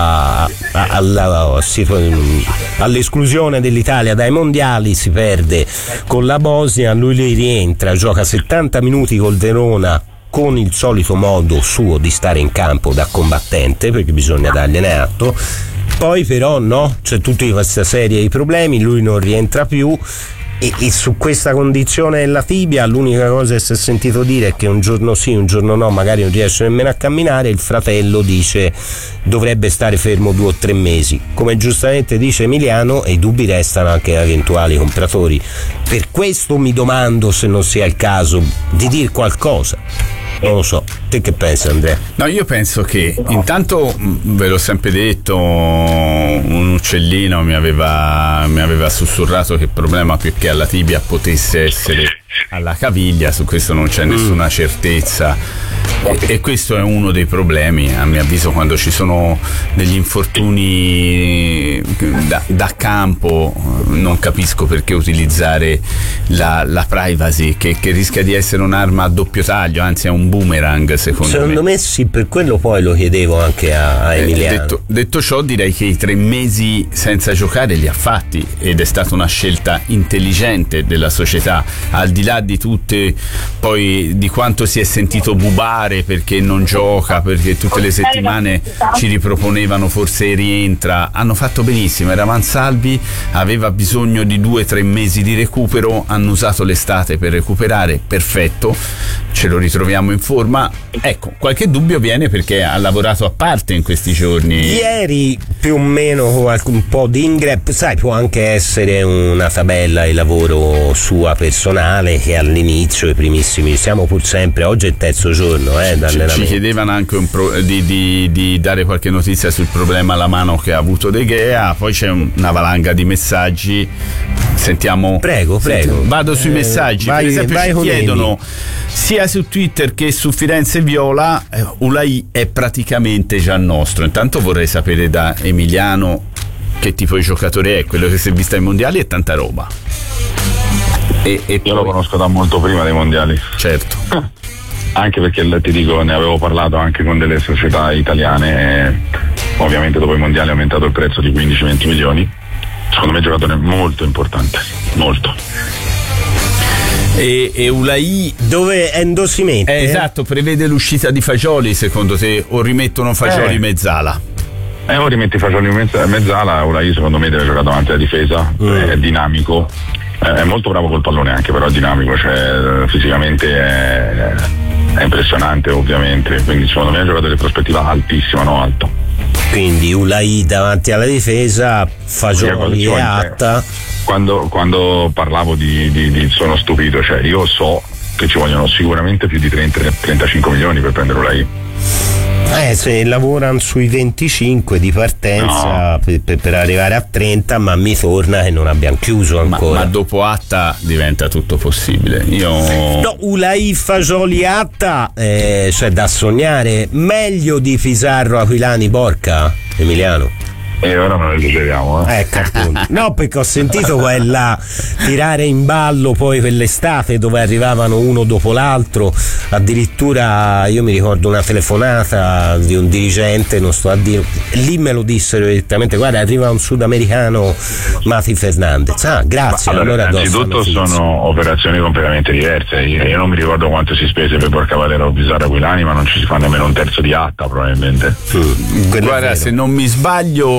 all'esclusione dell'Italia dai mondiali, si perde con la Bosnia, lui rientra, gioca 70 minuti col Verona con il solito modo suo di stare in campo da combattente, perché bisogna dargliene atto. Poi però no, c'è tutta questa serie di problemi, lui non rientra più. E su questa condizione della tibia l'unica cosa che si è sentito dire è che un giorno sì, un giorno no, magari non riesce nemmeno a camminare. Il fratello dice dovrebbe stare fermo 2 o 3 mesi, come giustamente dice Emiliano, e i dubbi restano anche a eventuali compratori. Per questo mi domando se non sia il caso di dire qualcosa. Non lo so, te che pensi, Andrea? No, io penso che intanto, ve l'ho sempre detto, un uccellino mi aveva sussurrato che il problema più che alla tibia potesse essere alla caviglia. Su questo non c'è nessuna certezza, e questo è uno dei problemi, a mio avviso, quando ci sono degli infortuni da campo. Non capisco perché utilizzare la privacy, che rischia di essere un'arma a doppio taglio, anzi è un boomerang secondo me sì, per quello poi lo chiedevo anche a Emiliano. Detto ciò, direi che i 3 mesi senza giocare li ha fatti, ed è stata una scelta intelligente della società, al di là di tutte, poi di quanto si è sentito bubare perché non gioca, perché tutte le settimane ci riproponevano forse rientra. Hanno fatto benissimo, era Mansalvi, aveva bisogno di 2-3 mesi di recupero, hanno usato l'estate per recuperare, perfetto, ce lo ritroviamo in forma. Ecco, qualche dubbio viene perché ha lavorato a parte in questi giorni. Ieri più o meno un po' di ingrep, sai, può anche essere una tabella di lavoro sua personale, che all'inizio, i primissimi, siamo pur sempre, oggi è il terzo giorno ci chiedevano anche di dare qualche notizia sul problema alla mano che ha avuto De Gea. Poi c'è una valanga di messaggi, sentiamo. Prego. Vado sui messaggi. Per esempio ci chiedono sia su Twitter che su Firenze Viola, Ulai è praticamente già nostro. Intanto vorrei sapere da Emiliano che tipo di giocatore è, quello che si è visto ai mondiali, è tanta roba. E io poi lo conosco da molto prima dei mondiali. Certo. Anche perché ti dico, ne avevo parlato anche con delle società italiane, e ovviamente dopo i mondiali è aumentato il prezzo di 15-20 milioni. Secondo me è un giocatore molto importante, molto. E Ulai dove Endo si mette? Esatto, prevede l'uscita di Fagioli, secondo te, o rimettono Fagioli mezzala? O rimetti Fagioli mezzala. Ulai secondo me deve giocare davanti alla difesa, è dinamico, è molto bravo col pallone anche, però è dinamico, cioè fisicamente è impressionante ovviamente, quindi secondo me è un giocatore di prospettiva altissima, non alto. Quindi Ulai davanti alla difesa, Fagioli e Atta. Quando parlavo di sono stupito, cioè io so che ci vogliono sicuramente più di 30-35 milioni per prendere Ulai. Se lavorano sui 25 di partenza, no, per arrivare a 30, ma mi torna che non abbiamo chiuso ancora. Ma dopo Atta diventa tutto possibile. No, Ulai, Fagioli, Atta, cioè da sognare. Meglio di Pizarro, Aquilani, Borca, Emiliano. E ora non esageriamo, Ecco, appunto. No, perché ho sentito quella tirare in ballo poi quell'estate dove arrivavano uno dopo l'altro. Addirittura io mi ricordo una telefonata di un dirigente, non sto a dire, lì me lo dissero direttamente: guarda, arriva un sudamericano, Mati Fernandez. Grazie. Allora innanzitutto sono operazioni completamente diverse. Io non mi ricordo quanto si spese per Borca Valero o Pizarro, Aquilani, ma non ci si fa nemmeno un terzo di Atta probabilmente. Guarda, se non mi sbaglio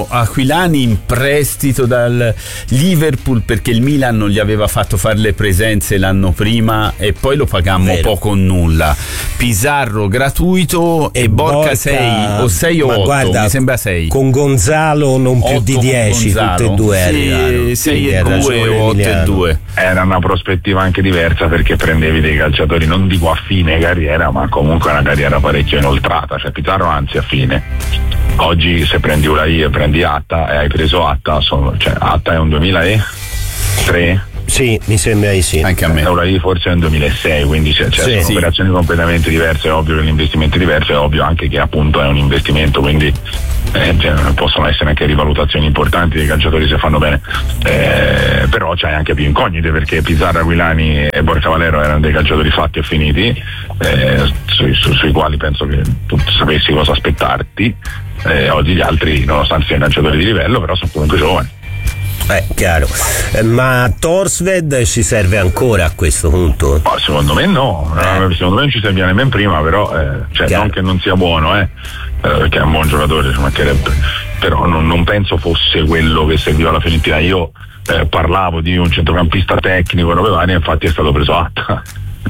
Aquilani in prestito dal Liverpool perché il Milan non gli aveva fatto fare le presenze l'anno prima e poi lo pagammo poco o nulla. Pizarro gratuito e Borca 6 o 6 o 8, guarda, mi sembra 6. Con Gonzalo non più di 10, tutte e due arrivarono. 6 e 2 o 8 e 2. Era una prospettiva anche diversa perché prendevi dei calciatori, non dico a fine carriera, ma comunque una carriera parecchio inoltrata, cioè Pizarro anzi a fine. Oggi se prendi Ulai e prendi Atta e hai preso Atta, cioè Atta è un 2003? Sì, mi sembra di sì. Anche a me. Ulai forse è un 2006, quindi sono operazioni completamente diverse, è ovvio che l'investimento è diverso, è ovvio anche che appunto è un investimento, quindi possono essere anche rivalutazioni importanti dei calciatori se fanno bene, però c'hai anche più incognite perché Pizarro, Aquilani e Borca Valero erano dei calciatori fatti e finiti, sui quali penso che tu sapessi cosa aspettarti. Oggi gli altri, nonostante siano calciatori di livello, però sono comunque giovani. Chiaro. Ma Torsved ci serve ancora a questo punto? Secondo me no, secondo me non ci serviva nemmeno prima, però non che non sia buono, perché è un buon giocatore, ci mancherebbe, però non penso fosse quello che serviva alla Fiorentina. Io parlavo di un centrocampista tecnico e robe varie, infatti è stato preso Atta.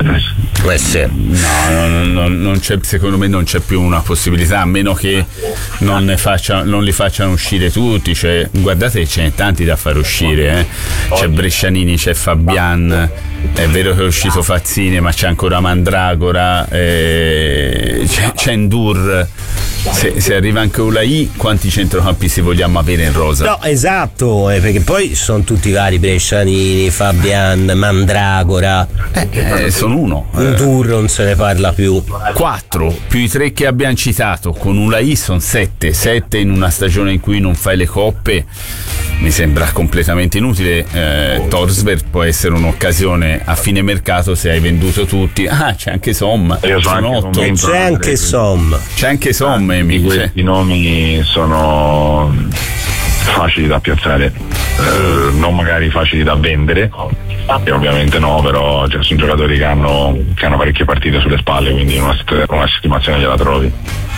No, non c'è, secondo me non c'è più una possibilità, a meno che non li facciano uscire tutti, cioè, guardate che ce n'è tanti da far uscire, c'è Brescianini, c'è Fabian, è vero che è uscito Fazzini, ma c'è ancora Mandragora, c'è Ndur. Se arriva anche Ulai, quanti centrocampisti vogliamo avere in rosa? No, esatto, perché poi sono tutti vari, Brescianini, Fabian, Mandragora, sono uno. Ndur non se ne parla più. 4 più i 3 che abbiamo citato con Ulai sono 7 in una stagione in cui non fai le coppe, mi sembra completamente inutile. Torsberg può essere un'occasione a fine mercato se hai venduto tutti. C'è anche Somma, sono 8. C'è anche Somma. Questi nomi sono facili da piazzare, non magari facili da vendere, e ovviamente no, però sono giocatori che hanno parecchie partite sulle spalle, quindi una settimazione gliela trovi.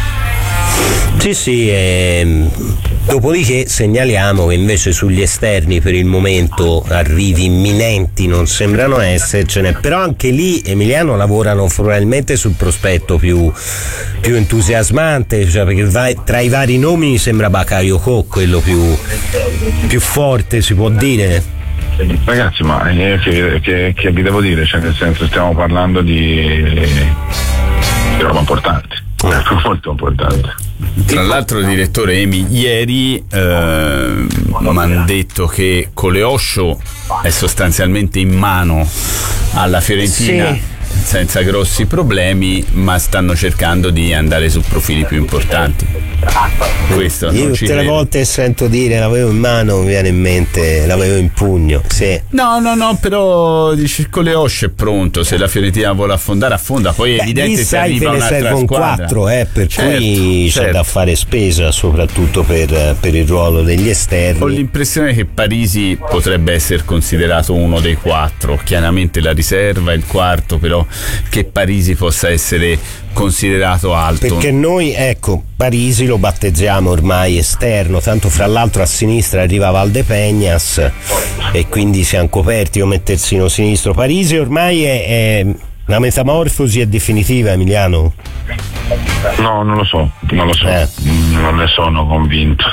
Sì, dopodiché segnaliamo che invece sugli esterni per il momento arrivi imminenti non sembrano essercene, però anche lì, Emiliano, lavorano probabilmente sul prospetto più entusiasmante, cioè, perché tra i vari nomi mi sembra Bakayoko quello più forte, si può dire. Ragazzi, ma che vi devo dire? Cioè, nel senso, stiamo parlando di roba importante, molto importante. Tra l'altro, direttore Emi, ieri mi hanno detto che Coleoscio è sostanzialmente in mano alla Fiorentina, senza grossi problemi, ma stanno cercando di andare su profili più importanti. Questo io tutte le volte sento dire l'avevo in mano, mi viene in mente l'avevo in pugno. No, però dice Coleoscio è pronto, se la Fiorentina vuole affondare affonda, poi è evidente se arriva un'altra servono squadra 4, per cui c'è da fare spesa soprattutto per il ruolo degli esterni. Ho l'impressione che Parisi potrebbe essere considerato uno dei 4, chiaramente la riserva, il quarto, però che Parisi possa essere considerato alto, perché noi Parisi lo battezziamo ormai esterno, tanto fra l'altro a sinistra arriva Valdepeñas e quindi siamo coperti o met terzino sinistro. Parisi ormai è la metamorfosi è definitiva, Emiliano? No, non lo so, non ne sono convinto.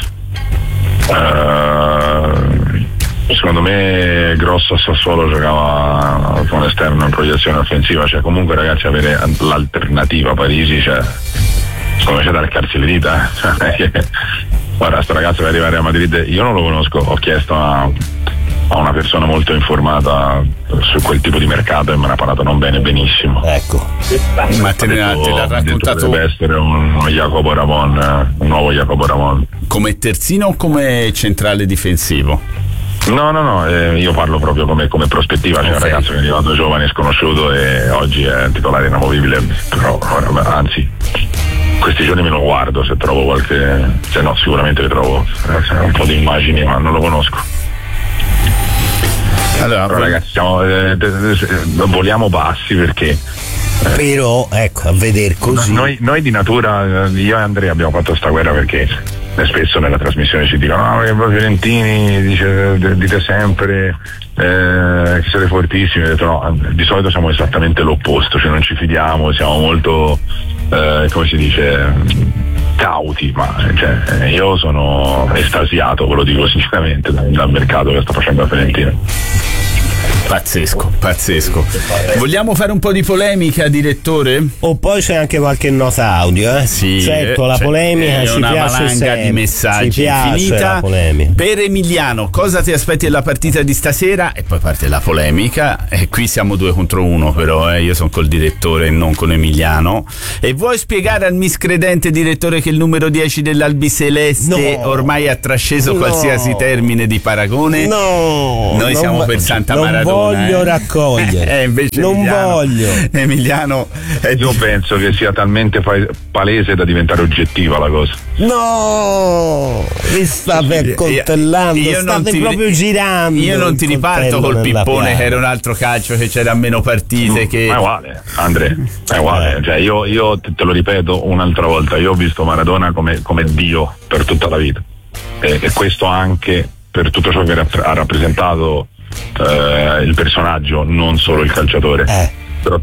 Secondo me Grosso a Sassuolo giocava con esterno in proiezione offensiva, cioè comunque, ragazzi, avere l'alternativa Parisi, cioè secondo me c'è da leccarsi le dita. Guarda, sto ragazzo che arriva a Madrid, io non lo conosco, ho chiesto a una persona molto informata su quel tipo di mercato e me ne ha parlato non bene, benissimo. Ma te l'ha raccontato? Dovrebbe essere un Jacopo Ramon, un nuovo Jacopo Ramon. Come terzino o come centrale difensivo? No, io parlo proprio come prospettiva, c'è un ragazzo che è arrivato giovane, sconosciuto e oggi è titolare inamovibile, però anzi questi giorni me lo guardo se trovo qualche, sicuramente le trovo un po' di immagini, ma non lo conosco. Allora, però, ragazzi, voliamo bassi perché però a vedere così noi di natura, io e Andrea abbiamo fatto sta guerra perché spesso nella trasmissione ci dicono voi fiorentini dite sempre che siete fortissimi. Ho detto no, di solito siamo esattamente l'opposto, cioè non ci fidiamo, siamo molto come si dice, cauti, ma cioè, io sono estasiato, ve lo dico sinceramente, dal mercato che sta facendo la Fiorentina. Pazzesco. Vogliamo fare un po' di polemica, direttore? O poi c'è anche qualche nota audio, Sì, certo, la polemica ci una piace valanga sempre. di messaggi ci piace infinita. la polemica. Per Emiliano, cosa ti aspetti della partita di stasera? E poi parte la polemica, e qui siamo 2 contro 1 però, io sono col direttore e non con Emiliano. E vuoi spiegare al miscredente direttore che il numero 10 dell'Albiceleste ormai ha trasceso qualsiasi termine di paragone? No, noi siamo per Santa non Maradona. Voglio raccogliere. Invece non voglio. Emiliano io penso che sia talmente palese da diventare oggettiva la cosa. No, mi state coltellando, state proprio girando. Io non ti riparto col pippone che era un altro calcio, che c'era meno partite che... Ma è uguale, Andre, è uguale. Cioè io te lo ripeto un'altra volta, io ho visto Maradona come Dio per tutta la vita, e questo anche per tutto ciò che ha rappresentato il personaggio, non solo il calciatore. Però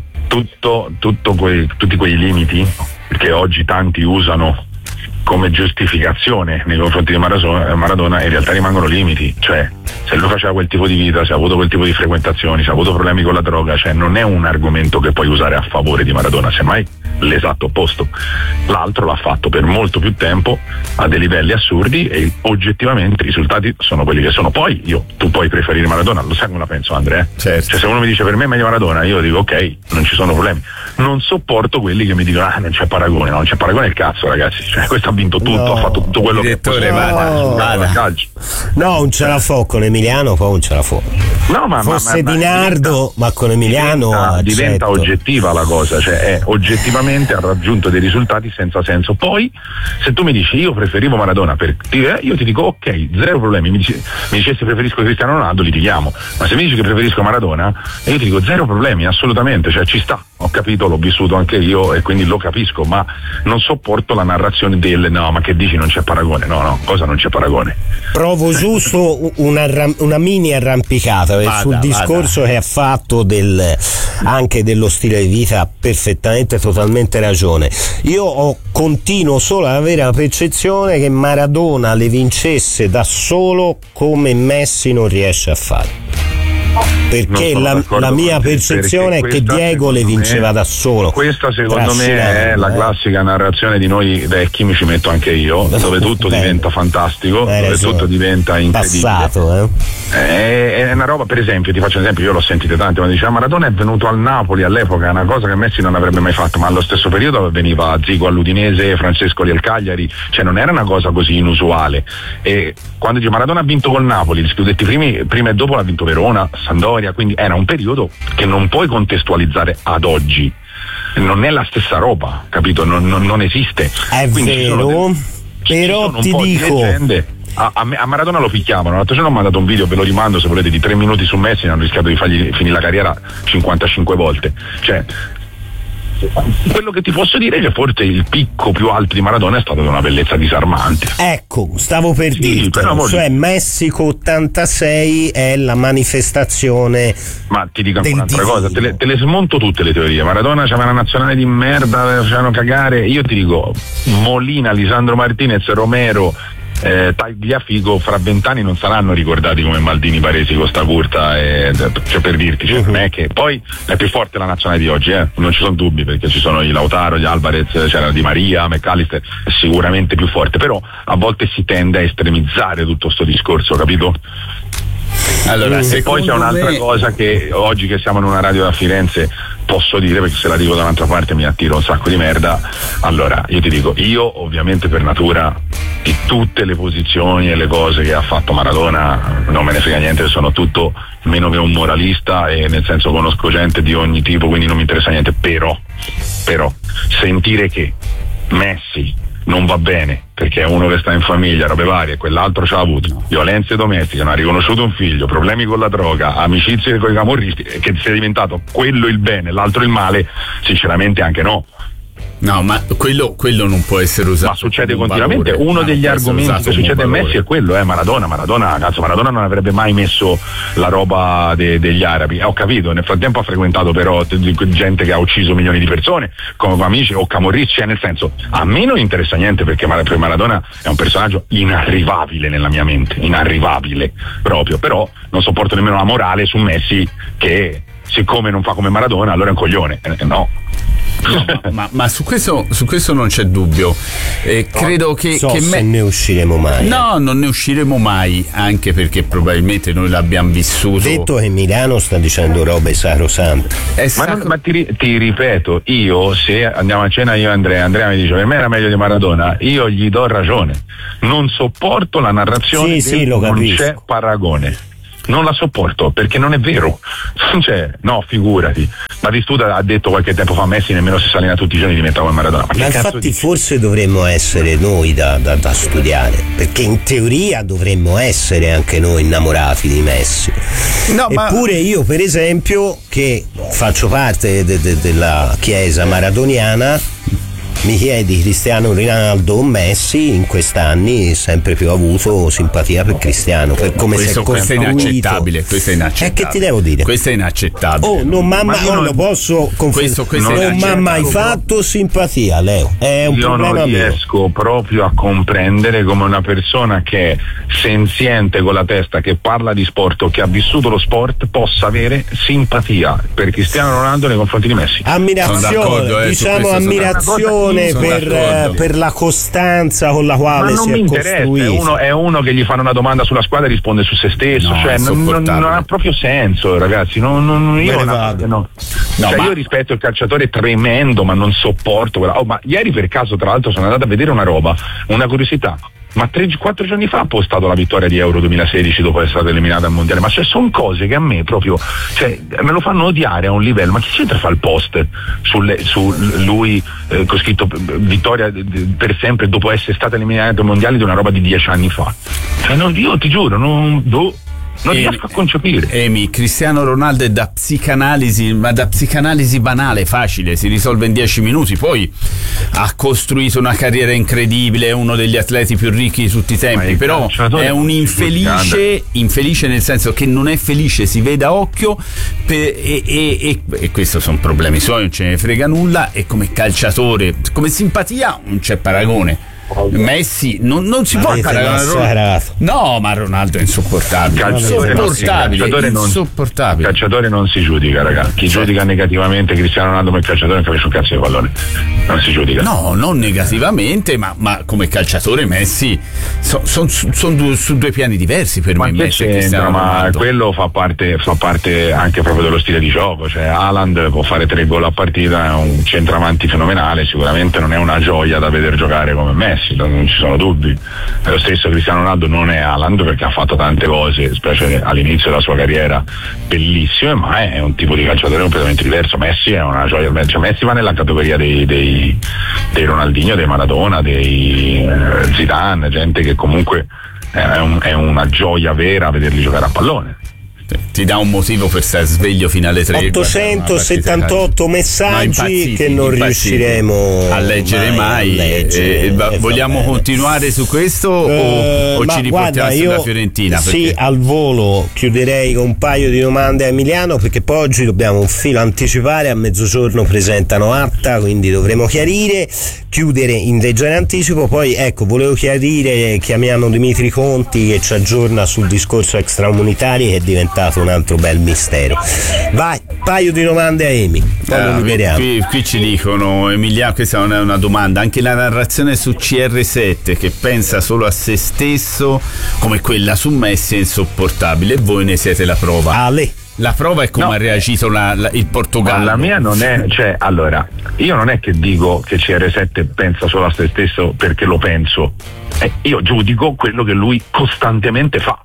tutti quei limiti che oggi tanti usano come giustificazione nei confronti di Maradona in realtà rimangono limiti. Cioè, se lui faceva quel tipo di vita, se ha avuto quel tipo di frequentazioni, se ha avuto problemi con la droga, cioè non è un argomento che puoi usare a favore di Maradona, semmai l'esatto opposto. L'altro l'ha fatto per molto più tempo a dei livelli assurdi e oggettivamente i risultati sono quelli che sono. Poi tu puoi preferire Maradona, lo sai come la penso, Andre? Certo. Cioè, se uno mi dice per me è meglio Maradona, io dico ok, non ci sono problemi. Non sopporto quelli che mi dicono non c'è paragone. No, non c'è paragone il cazzo, ragazzi, cioè, questo ha vinto tutto, ha fatto tutto quello direttore, che vada. calcio. No, non ce la fo con Emiliano, poi non ce la fo. No, ma forse Di Nardo, ma con Emiliano diventa oggettiva la cosa, cioè è oggettivamente ha raggiunto dei risultati senza senso. Poi se tu mi dici io preferivo Maradona io ti dico ok, zero problemi. Mi dicessi preferisco Cristiano Ronaldo, litighiamo, ma se mi dici che preferisco Maradona io ti dico zero problemi, assolutamente, cioè ci sta, ho capito, l'ho vissuto anche io e quindi lo capisco, ma non sopporto la narrazione del no, ma che dici non c'è paragone. No, cosa non c'è paragone? Provo giusto una mini arrampicata sul discorso che ha fatto anche dello stile di vita, perfettamente, totalmente ragione. Io continuo solo ad avere la percezione che Maradona le vincesse da solo come Messi non riesce a fare. Perché la mia percezione è che Diego le vinceva da solo. Questa secondo me è la classica narrazione di noi vecchi, mi ci metto anche io, dove tutto diventa fantastico, dove tutto diventa incredibile. Passato, È una roba, per esempio, ti faccio un esempio, io l'ho sentito tante, ma diceva Maradona è venuto al Napoli all'epoca, è una cosa che Messi non avrebbe mai fatto, ma allo stesso periodo veniva Zico all'Udinese, Francescoli al Cagliari, cioè non era una cosa così inusuale. E quando dice Maradona ha vinto col Napoli, gli scudetti prima e dopo l'ha vinto Verona, Sampdoria, quindi era un periodo che non puoi contestualizzare ad oggi, non è la stessa roba, capito? Non esiste. È quindi vero, però ti dico a Maradona lo picchiavano. L'altro giorno ho mandato un video, ve lo rimando se volete, di 3 minuti su Messi, hanno rischiato di fargli finire la carriera 55 volte. Cioè, quello che ti posso dire è che forse il picco più alto di Maradona è stato di una bellezza disarmante. Ecco, stavo per dirtelo, cioè Messico 86 è la manifestazione. Ma ti dico anche un'altra cosa, te le smonto tutte le teorie. Maradona c'aveva una nazionale di merda, facevano cagare. Io ti dico Molina, Lisandro Martinez, Romero, Tagliafico fra 20 anni non saranno ricordati come Maldini, Baresi, Costa Curta, cioè per dirti, cioè, non è che poi è più forte la nazionale di oggi, non ci sono dubbi, perché ci sono i Lautaro, gli Alvarez, c'era Di Maria, McAllister, è sicuramente più forte, però a volte si tende a estremizzare tutto sto discorso, capito? Allora, e poi c'è un'altra cosa che oggi che siamo in una radio da Firenze posso dire, perché se la dico da un'altra parte mi attiro un sacco di merda. Allora, io ti dico, io ovviamente per natura di tutte le posizioni e le cose che ha fatto Maradona non me ne frega niente, sono tutto meno che un moralista, e nel senso conosco gente di ogni tipo, quindi non mi interessa niente, però sentire che Messi non va bene perché è uno che sta in famiglia, robe varie, e quell'altro c'ha avuto violenze domestiche, non ha riconosciuto un figlio, problemi con la droga, amicizie con i camorristi, che sia diventato quello il bene, l'altro il male, sinceramente anche no. No, ma quello non può essere usato. Ma succede continuamente. Valore. Uno degli argomenti che succede a Messi è quello, Maradona non avrebbe mai messo la roba degli arabi. Ho capito, nel frattempo ha frequentato però gente che ha ucciso milioni di persone, come amici o Camorristi, cioè nel senso, a me non interessa niente perché Maradona è un personaggio inarrivabile nella mia mente, inarrivabile proprio, però non sopporto nemmeno la morale su Messi che siccome non fa come Maradona allora è un coglione, no. No, ma su questo non c'è dubbio. Credo che se ne usciremo mai. No, non ne usciremo mai, anche perché probabilmente noi l'abbiamo vissuto. Detto che Milano sta dicendo robe sacrosante. Ma ti ripeto, io se andiamo a cena io e Andrea mi dice per me era meglio di Maradona, io gli do ragione. Non sopporto la narrazione non c'è paragone. Non la sopporto perché non è vero. Cioè, no, figurati. Batistuta ha detto qualche tempo fa Messi nemmeno se salina tutti i giorni diventa come Maradona. Ma infatti forse dovremmo essere noi da studiare, perché in teoria dovremmo essere anche noi innamorati di Messi. No, eppure io per esempio, che faccio parte della chiesa maradoniana, mi chiedi Cristiano Ronaldo o Messi, in quest'anni sempre più avuto simpatia per Cristiano, per come si è costruito. Questo è inaccettabile. Che ti devo dire? Questo è inaccettabile. Non lo posso confermare. Non mi ha mai fatto simpatia, Leo. È un problema mio. Io non riesco proprio a comprendere come una persona che è senziente con la testa, che parla di sport o che ha vissuto lo sport, possa avere simpatia per Cristiano Ronaldo nei confronti di Messi. Ammirazione, diciamo ammirazione per la costanza con la quale si è costruito. È uno che gli fanno una domanda sulla squadra e risponde su se stesso, cioè non ha proprio senso, ragazzi. Io rispetto il calciatore tremendo, ma non sopporto ma ieri per caso tra l'altro sono andato a vedere una roba, una curiosità. Ma 3-4 giorni fa ha postato la vittoria di Euro 2016 dopo essere stata eliminata al mondiale, ma sono cose che a me proprio, me lo fanno odiare a un livello. Ma chi c'entra fa il post su lui con scritto vittoria per sempre dopo essere stata eliminata al mondiale di una roba di 10 anni fa? Io ti giuro, non riesco a concepire. Cristiano Ronaldo è da psicanalisi, ma da psicanalisi banale, facile, si risolve in 10 minuti. Poi ha costruito una carriera incredibile, è uno degli atleti più ricchi di tutti i tempi, però è un infelice nel senso che non è felice, si vede a occhio e questi sono problemi suoi, non ce ne frega nulla, e come calciatore, come simpatia non c'è paragone. Messi non si può paragonare. No, ma Ronaldo è insopportabile. Calciatore non si giudica, ragazzi. Chi giudica negativamente Cristiano Ronaldo come calciatore non capisce un cazzo di pallone. Non si giudica. No, non negativamente, ma come calciatore Messi sono su due piani diversi per me. Messi e Cristiano Ronaldo. Quello fa parte anche proprio dello stile di gioco. Cioè Haaland può fare 3 gol a partita, è un centravanti fenomenale, sicuramente non è una gioia da vedere giocare come Messi. Non ci sono dubbi. Lo stesso Cristiano Ronaldo non è Haaland perché ha fatto tante cose, specie all'inizio della sua carriera, bellissime, ma è un tipo di calciatore completamente diverso. Messi è una gioia, Messi va nella categoria dei Ronaldinho, dei Maradona, dei Zidane, gente che comunque è una gioia vera vederli giocare a pallone. Ti dà un motivo per stare sveglio fino alle 3. 878 messaggi che non riusciremo a leggere mai. Vogliamo continuare su questo o ci riportiamo sulla Fiorentina? Sì, al volo chiuderei con un paio di domande a Emiliano, perché poi oggi dobbiamo un filo anticipare, a mezzogiorno presentano Atta, quindi dovremo chiudere in regia in anticipo. Poi volevo chiarire, chiamiamo Dimitri Conti che ci aggiorna sul discorso extracomunitari, che è diventato un altro bel mistero. Vai, paio di domande a Emi, poi lo liberiamo. Qui ci dicono, Emiliano, questa non è una domanda, anche la narrazione su CR7 che pensa solo a se stesso come quella su Messi è insopportabile, e voi ne siete la prova. La prova è come ha reagito il Portogallo. La mia non è, allora, io non è che dico che CR7 pensa solo a se stesso perché lo penso, io giudico quello che lui costantemente fa.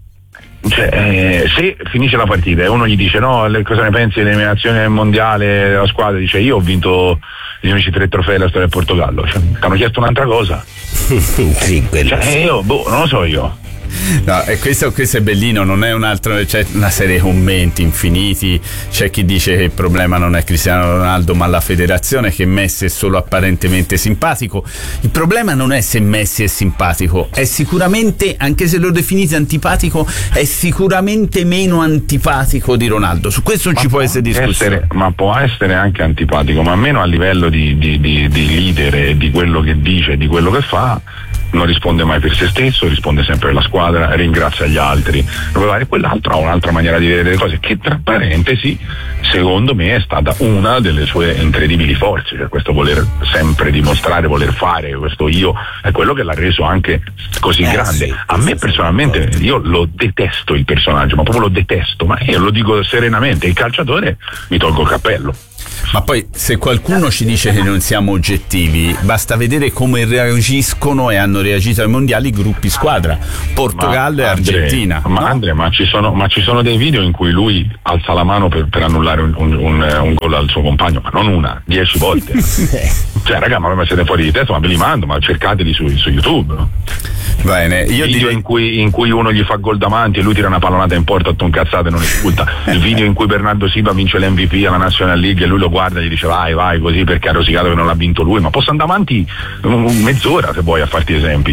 Se finisce la partita e uno gli dice cosa ne pensi dell'eliminazione del mondiale della squadra, dice io ho vinto gli unici 3 trofei della storia del Portogallo, ti hanno chiesto un'altra cosa. Sì, io non lo so io. No, e questo è bellino, non è un altro, c'è una serie di commenti infiniti, c'è chi dice che il problema non è Cristiano Ronaldo ma la federazione, che Messi è solo apparentemente simpatico. Il problema non è se Messi è simpatico, è sicuramente, anche se lo definite antipatico, è sicuramente meno antipatico di Ronaldo, su questo non ci può essere discussione. Ma può essere anche antipatico, ma almeno a livello di leader e di quello che dice, di quello che fa, non risponde mai per se stesso, risponde sempre alla squadra, ringrazia gli altri, e quell'altro ha un'altra maniera di vedere le cose che, tra parentesi, secondo me è stata una delle sue incredibili forze, cioè questo voler sempre dimostrare, voler fare, questo io è quello che l'ha reso anche così grande. Sì, a me personalmente, io lo detesto il personaggio, ma proprio lo detesto, ma io lo dico serenamente, il calciatore mi tolgo il cappello. Ma poi, se qualcuno ci dice che non siamo oggettivi, basta vedere come reagiscono e hanno reagito ai mondiali i gruppi squadra, Portogallo e Argentina. Ma ci sono dei video in cui lui alza la mano per annullare un gol al suo compagno, ma non 10 volte. Cioè, raga, ma siete fuori di testa, ma ve li mando, ma cercateli su YouTube, no? Bene, io il video in cui uno gli fa gol davanti e lui tira una pallonata in porta a toncazzate e non esulta. Il video in cui Bernardo Silva vince l'MVP alla National League e lui lo guarda e gli dice vai così, perché ha rosicato che non l'ha vinto lui. Ma posso andare avanti mezz'ora se vuoi a farti esempi.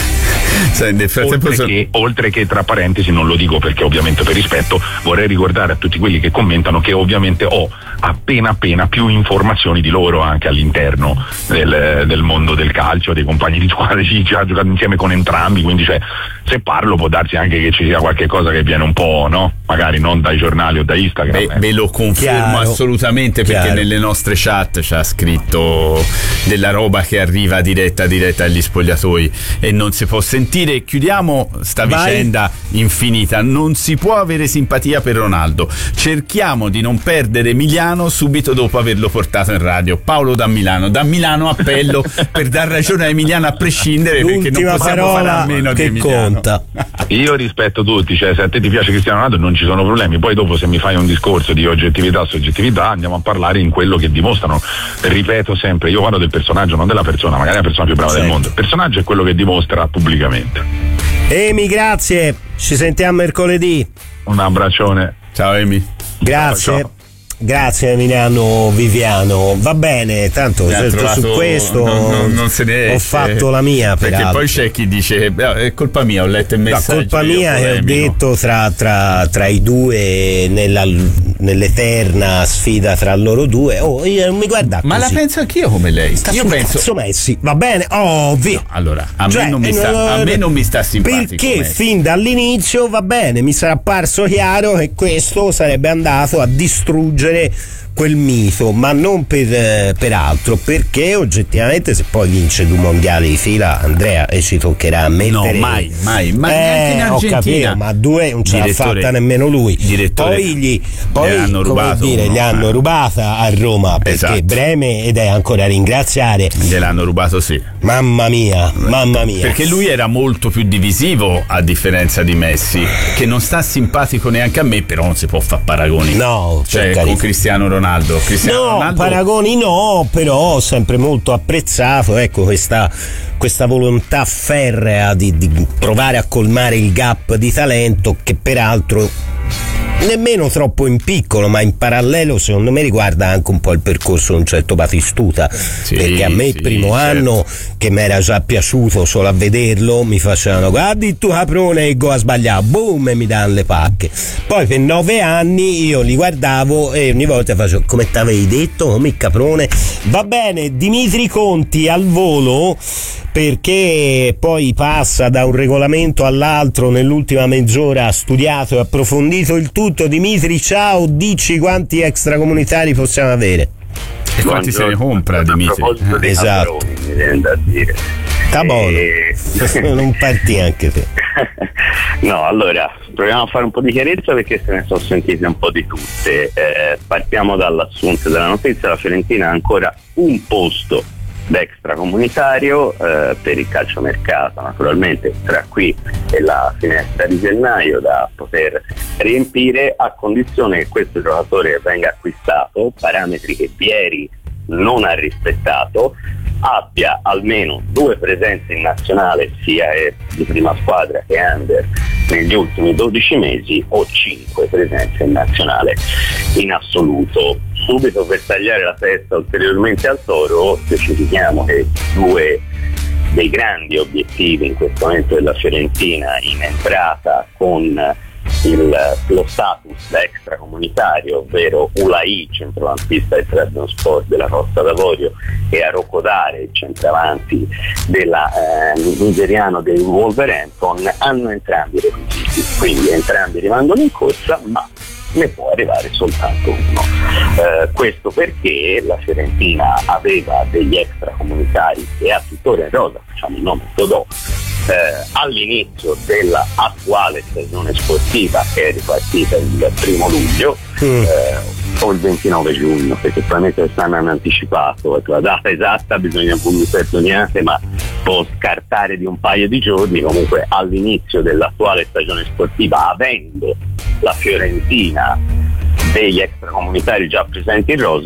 Oltre che, tra parentesi, non lo dico perché ovviamente per rispetto, vorrei ricordare a tutti quelli che commentano che ovviamente ho appena più informazioni di loro anche all'interno del mondo del calcio, dei compagni di squadra, ci ha giocato insieme con entrambi, quindi se parlo può darsi anche che ci sia qualche cosa che viene un po', no? Magari non dai giornali o da Instagram. Ve lo confermo assolutamente, perché nelle nostre chat c'ha scritto della roba che arriva diretta agli spogliatoi e non si può sentire. Chiudiamo sta vicenda infinita. Non si può avere simpatia per Ronaldo, cerchiamo di non perdere Emiliano subito dopo averlo portato in radio. Paolo da Milano appello per dar ragione a Emiliano a prescindere, perché non possiamo fare a meno di Emiliano. Conta. Io rispetto tutti, cioè se a te ti piace Cristiano Ronaldo non ci sono problemi, poi dopo se mi fai un discorso di oggettività soggettività andiamo a parlare in quello che dimostrano. Ripeto sempre, io parlo del personaggio, non della persona, magari la persona più brava del mondo. Il personaggio è quello che dimostra pubblicamente. Emi, grazie, ci sentiamo mercoledì. Un abbraccione. Ciao Emi. Grazie. Ciao. Grazie Emiliano Viviano, va bene, tanto su questo non se ne ho fatto la mia, perché peraltro. Poi c'è chi dice è colpa mia, ho letto il messaggio. No, colpa mia che ho detto tra i due nell'eterna sfida tra loro due. Io non mi guarda così. Ma la penso anch'io come lei. Io penso Messi, va bene, ovvio. No, allora, a me non mi sta simpatico. Perché Messi. fin dall'inizio, va bene, mi sarà parso chiaro che questo sarebbe andato a distruggere quel mito, ma non per altro, perché oggettivamente se poi vince 2 mondiali di fila, Andrea, e ci toccherà a mettere. No, mai neanche in Argentina. Ho capito, ma 2 non ce l'ha fatta nemmeno lui. Poi gli hanno rubata a Roma, perché Breme, ed è ancora a ringraziare. Gliel'hanno rubato, sì. Mamma mia. Perché lui era molto più divisivo, a differenza di Messi, che non sta simpatico neanche a me, però non si può fare paragoni. No, cioè con Cristiano Ronaldo. Paragoni no, però ho sempre molto apprezzato, ecco, questa volontà ferrea di provare a colmare il gap di talento, che peraltro nemmeno troppo in piccolo, ma in parallelo secondo me riguarda anche un po' il percorso di un certo Batistuta, perché a me il primo anno che mi era già piaciuto solo a vederlo, mi facevano guardi tu caprone e go a sbagliare, boom, e mi danno le pacche. Poi per 9 anni io li guardavo e ogni volta facevo come t'avevi detto, come caprone. Va bene, Dimitri Conti al volo, perché poi passa da un regolamento all'altro nell'ultima mezz'ora, ha studiato e approfondito il tutto. Dimitri, ciao, dici quanti extracomunitari possiamo avere? E quanti se ne compra Dimitri? Esatto. Mi viene da dire. Non parti anche te. No, allora proviamo a fare un po' di chiarezza, perché se ne sono sentite un po' di tutte. Partiamo dall'assunto della notizia: la Fiorentina ha ancora un posto d'extracomunitario per il calciomercato, naturalmente tra qui e la finestra di gennaio, da poter riempire, a condizione che questo giocatore venga acquistato, parametri che Pieri non ha rispettato, abbia almeno 2 presenze in nazionale, sia di prima squadra che under, negli ultimi 12 mesi, o 5 presenze in nazionale in assoluto. Subito per tagliare la testa ulteriormente al toro, specifichiamo che 2 dei grandi obiettivi in questo momento della Fiorentina in entrata con lo status da extracomunitario, ovvero Ulai, centrocampista del Trabzonspor della Costa d'Avorio, e Arokodare, il centravanti nigeriano del Wolverhampton, hanno entrambi i requisiti, quindi entrambi rimangono in corsa, ma ne può arrivare soltanto uno. Questo perché la Fiorentina aveva degli extracomunitari e ha tuttora in rosa, facciamo il nome Dodò, all'inizio della attuale stagione sportiva, che è ripartita il 1° luglio o il 29 giugno, perché probabilmente quest'anno hanno anticipato la data esatta, bisogna perdonare, ma può scartare di un paio di giorni. Comunque all'inizio dell'attuale stagione sportiva, avendo la Fiorentina degli extracomunitari già presenti in rosa,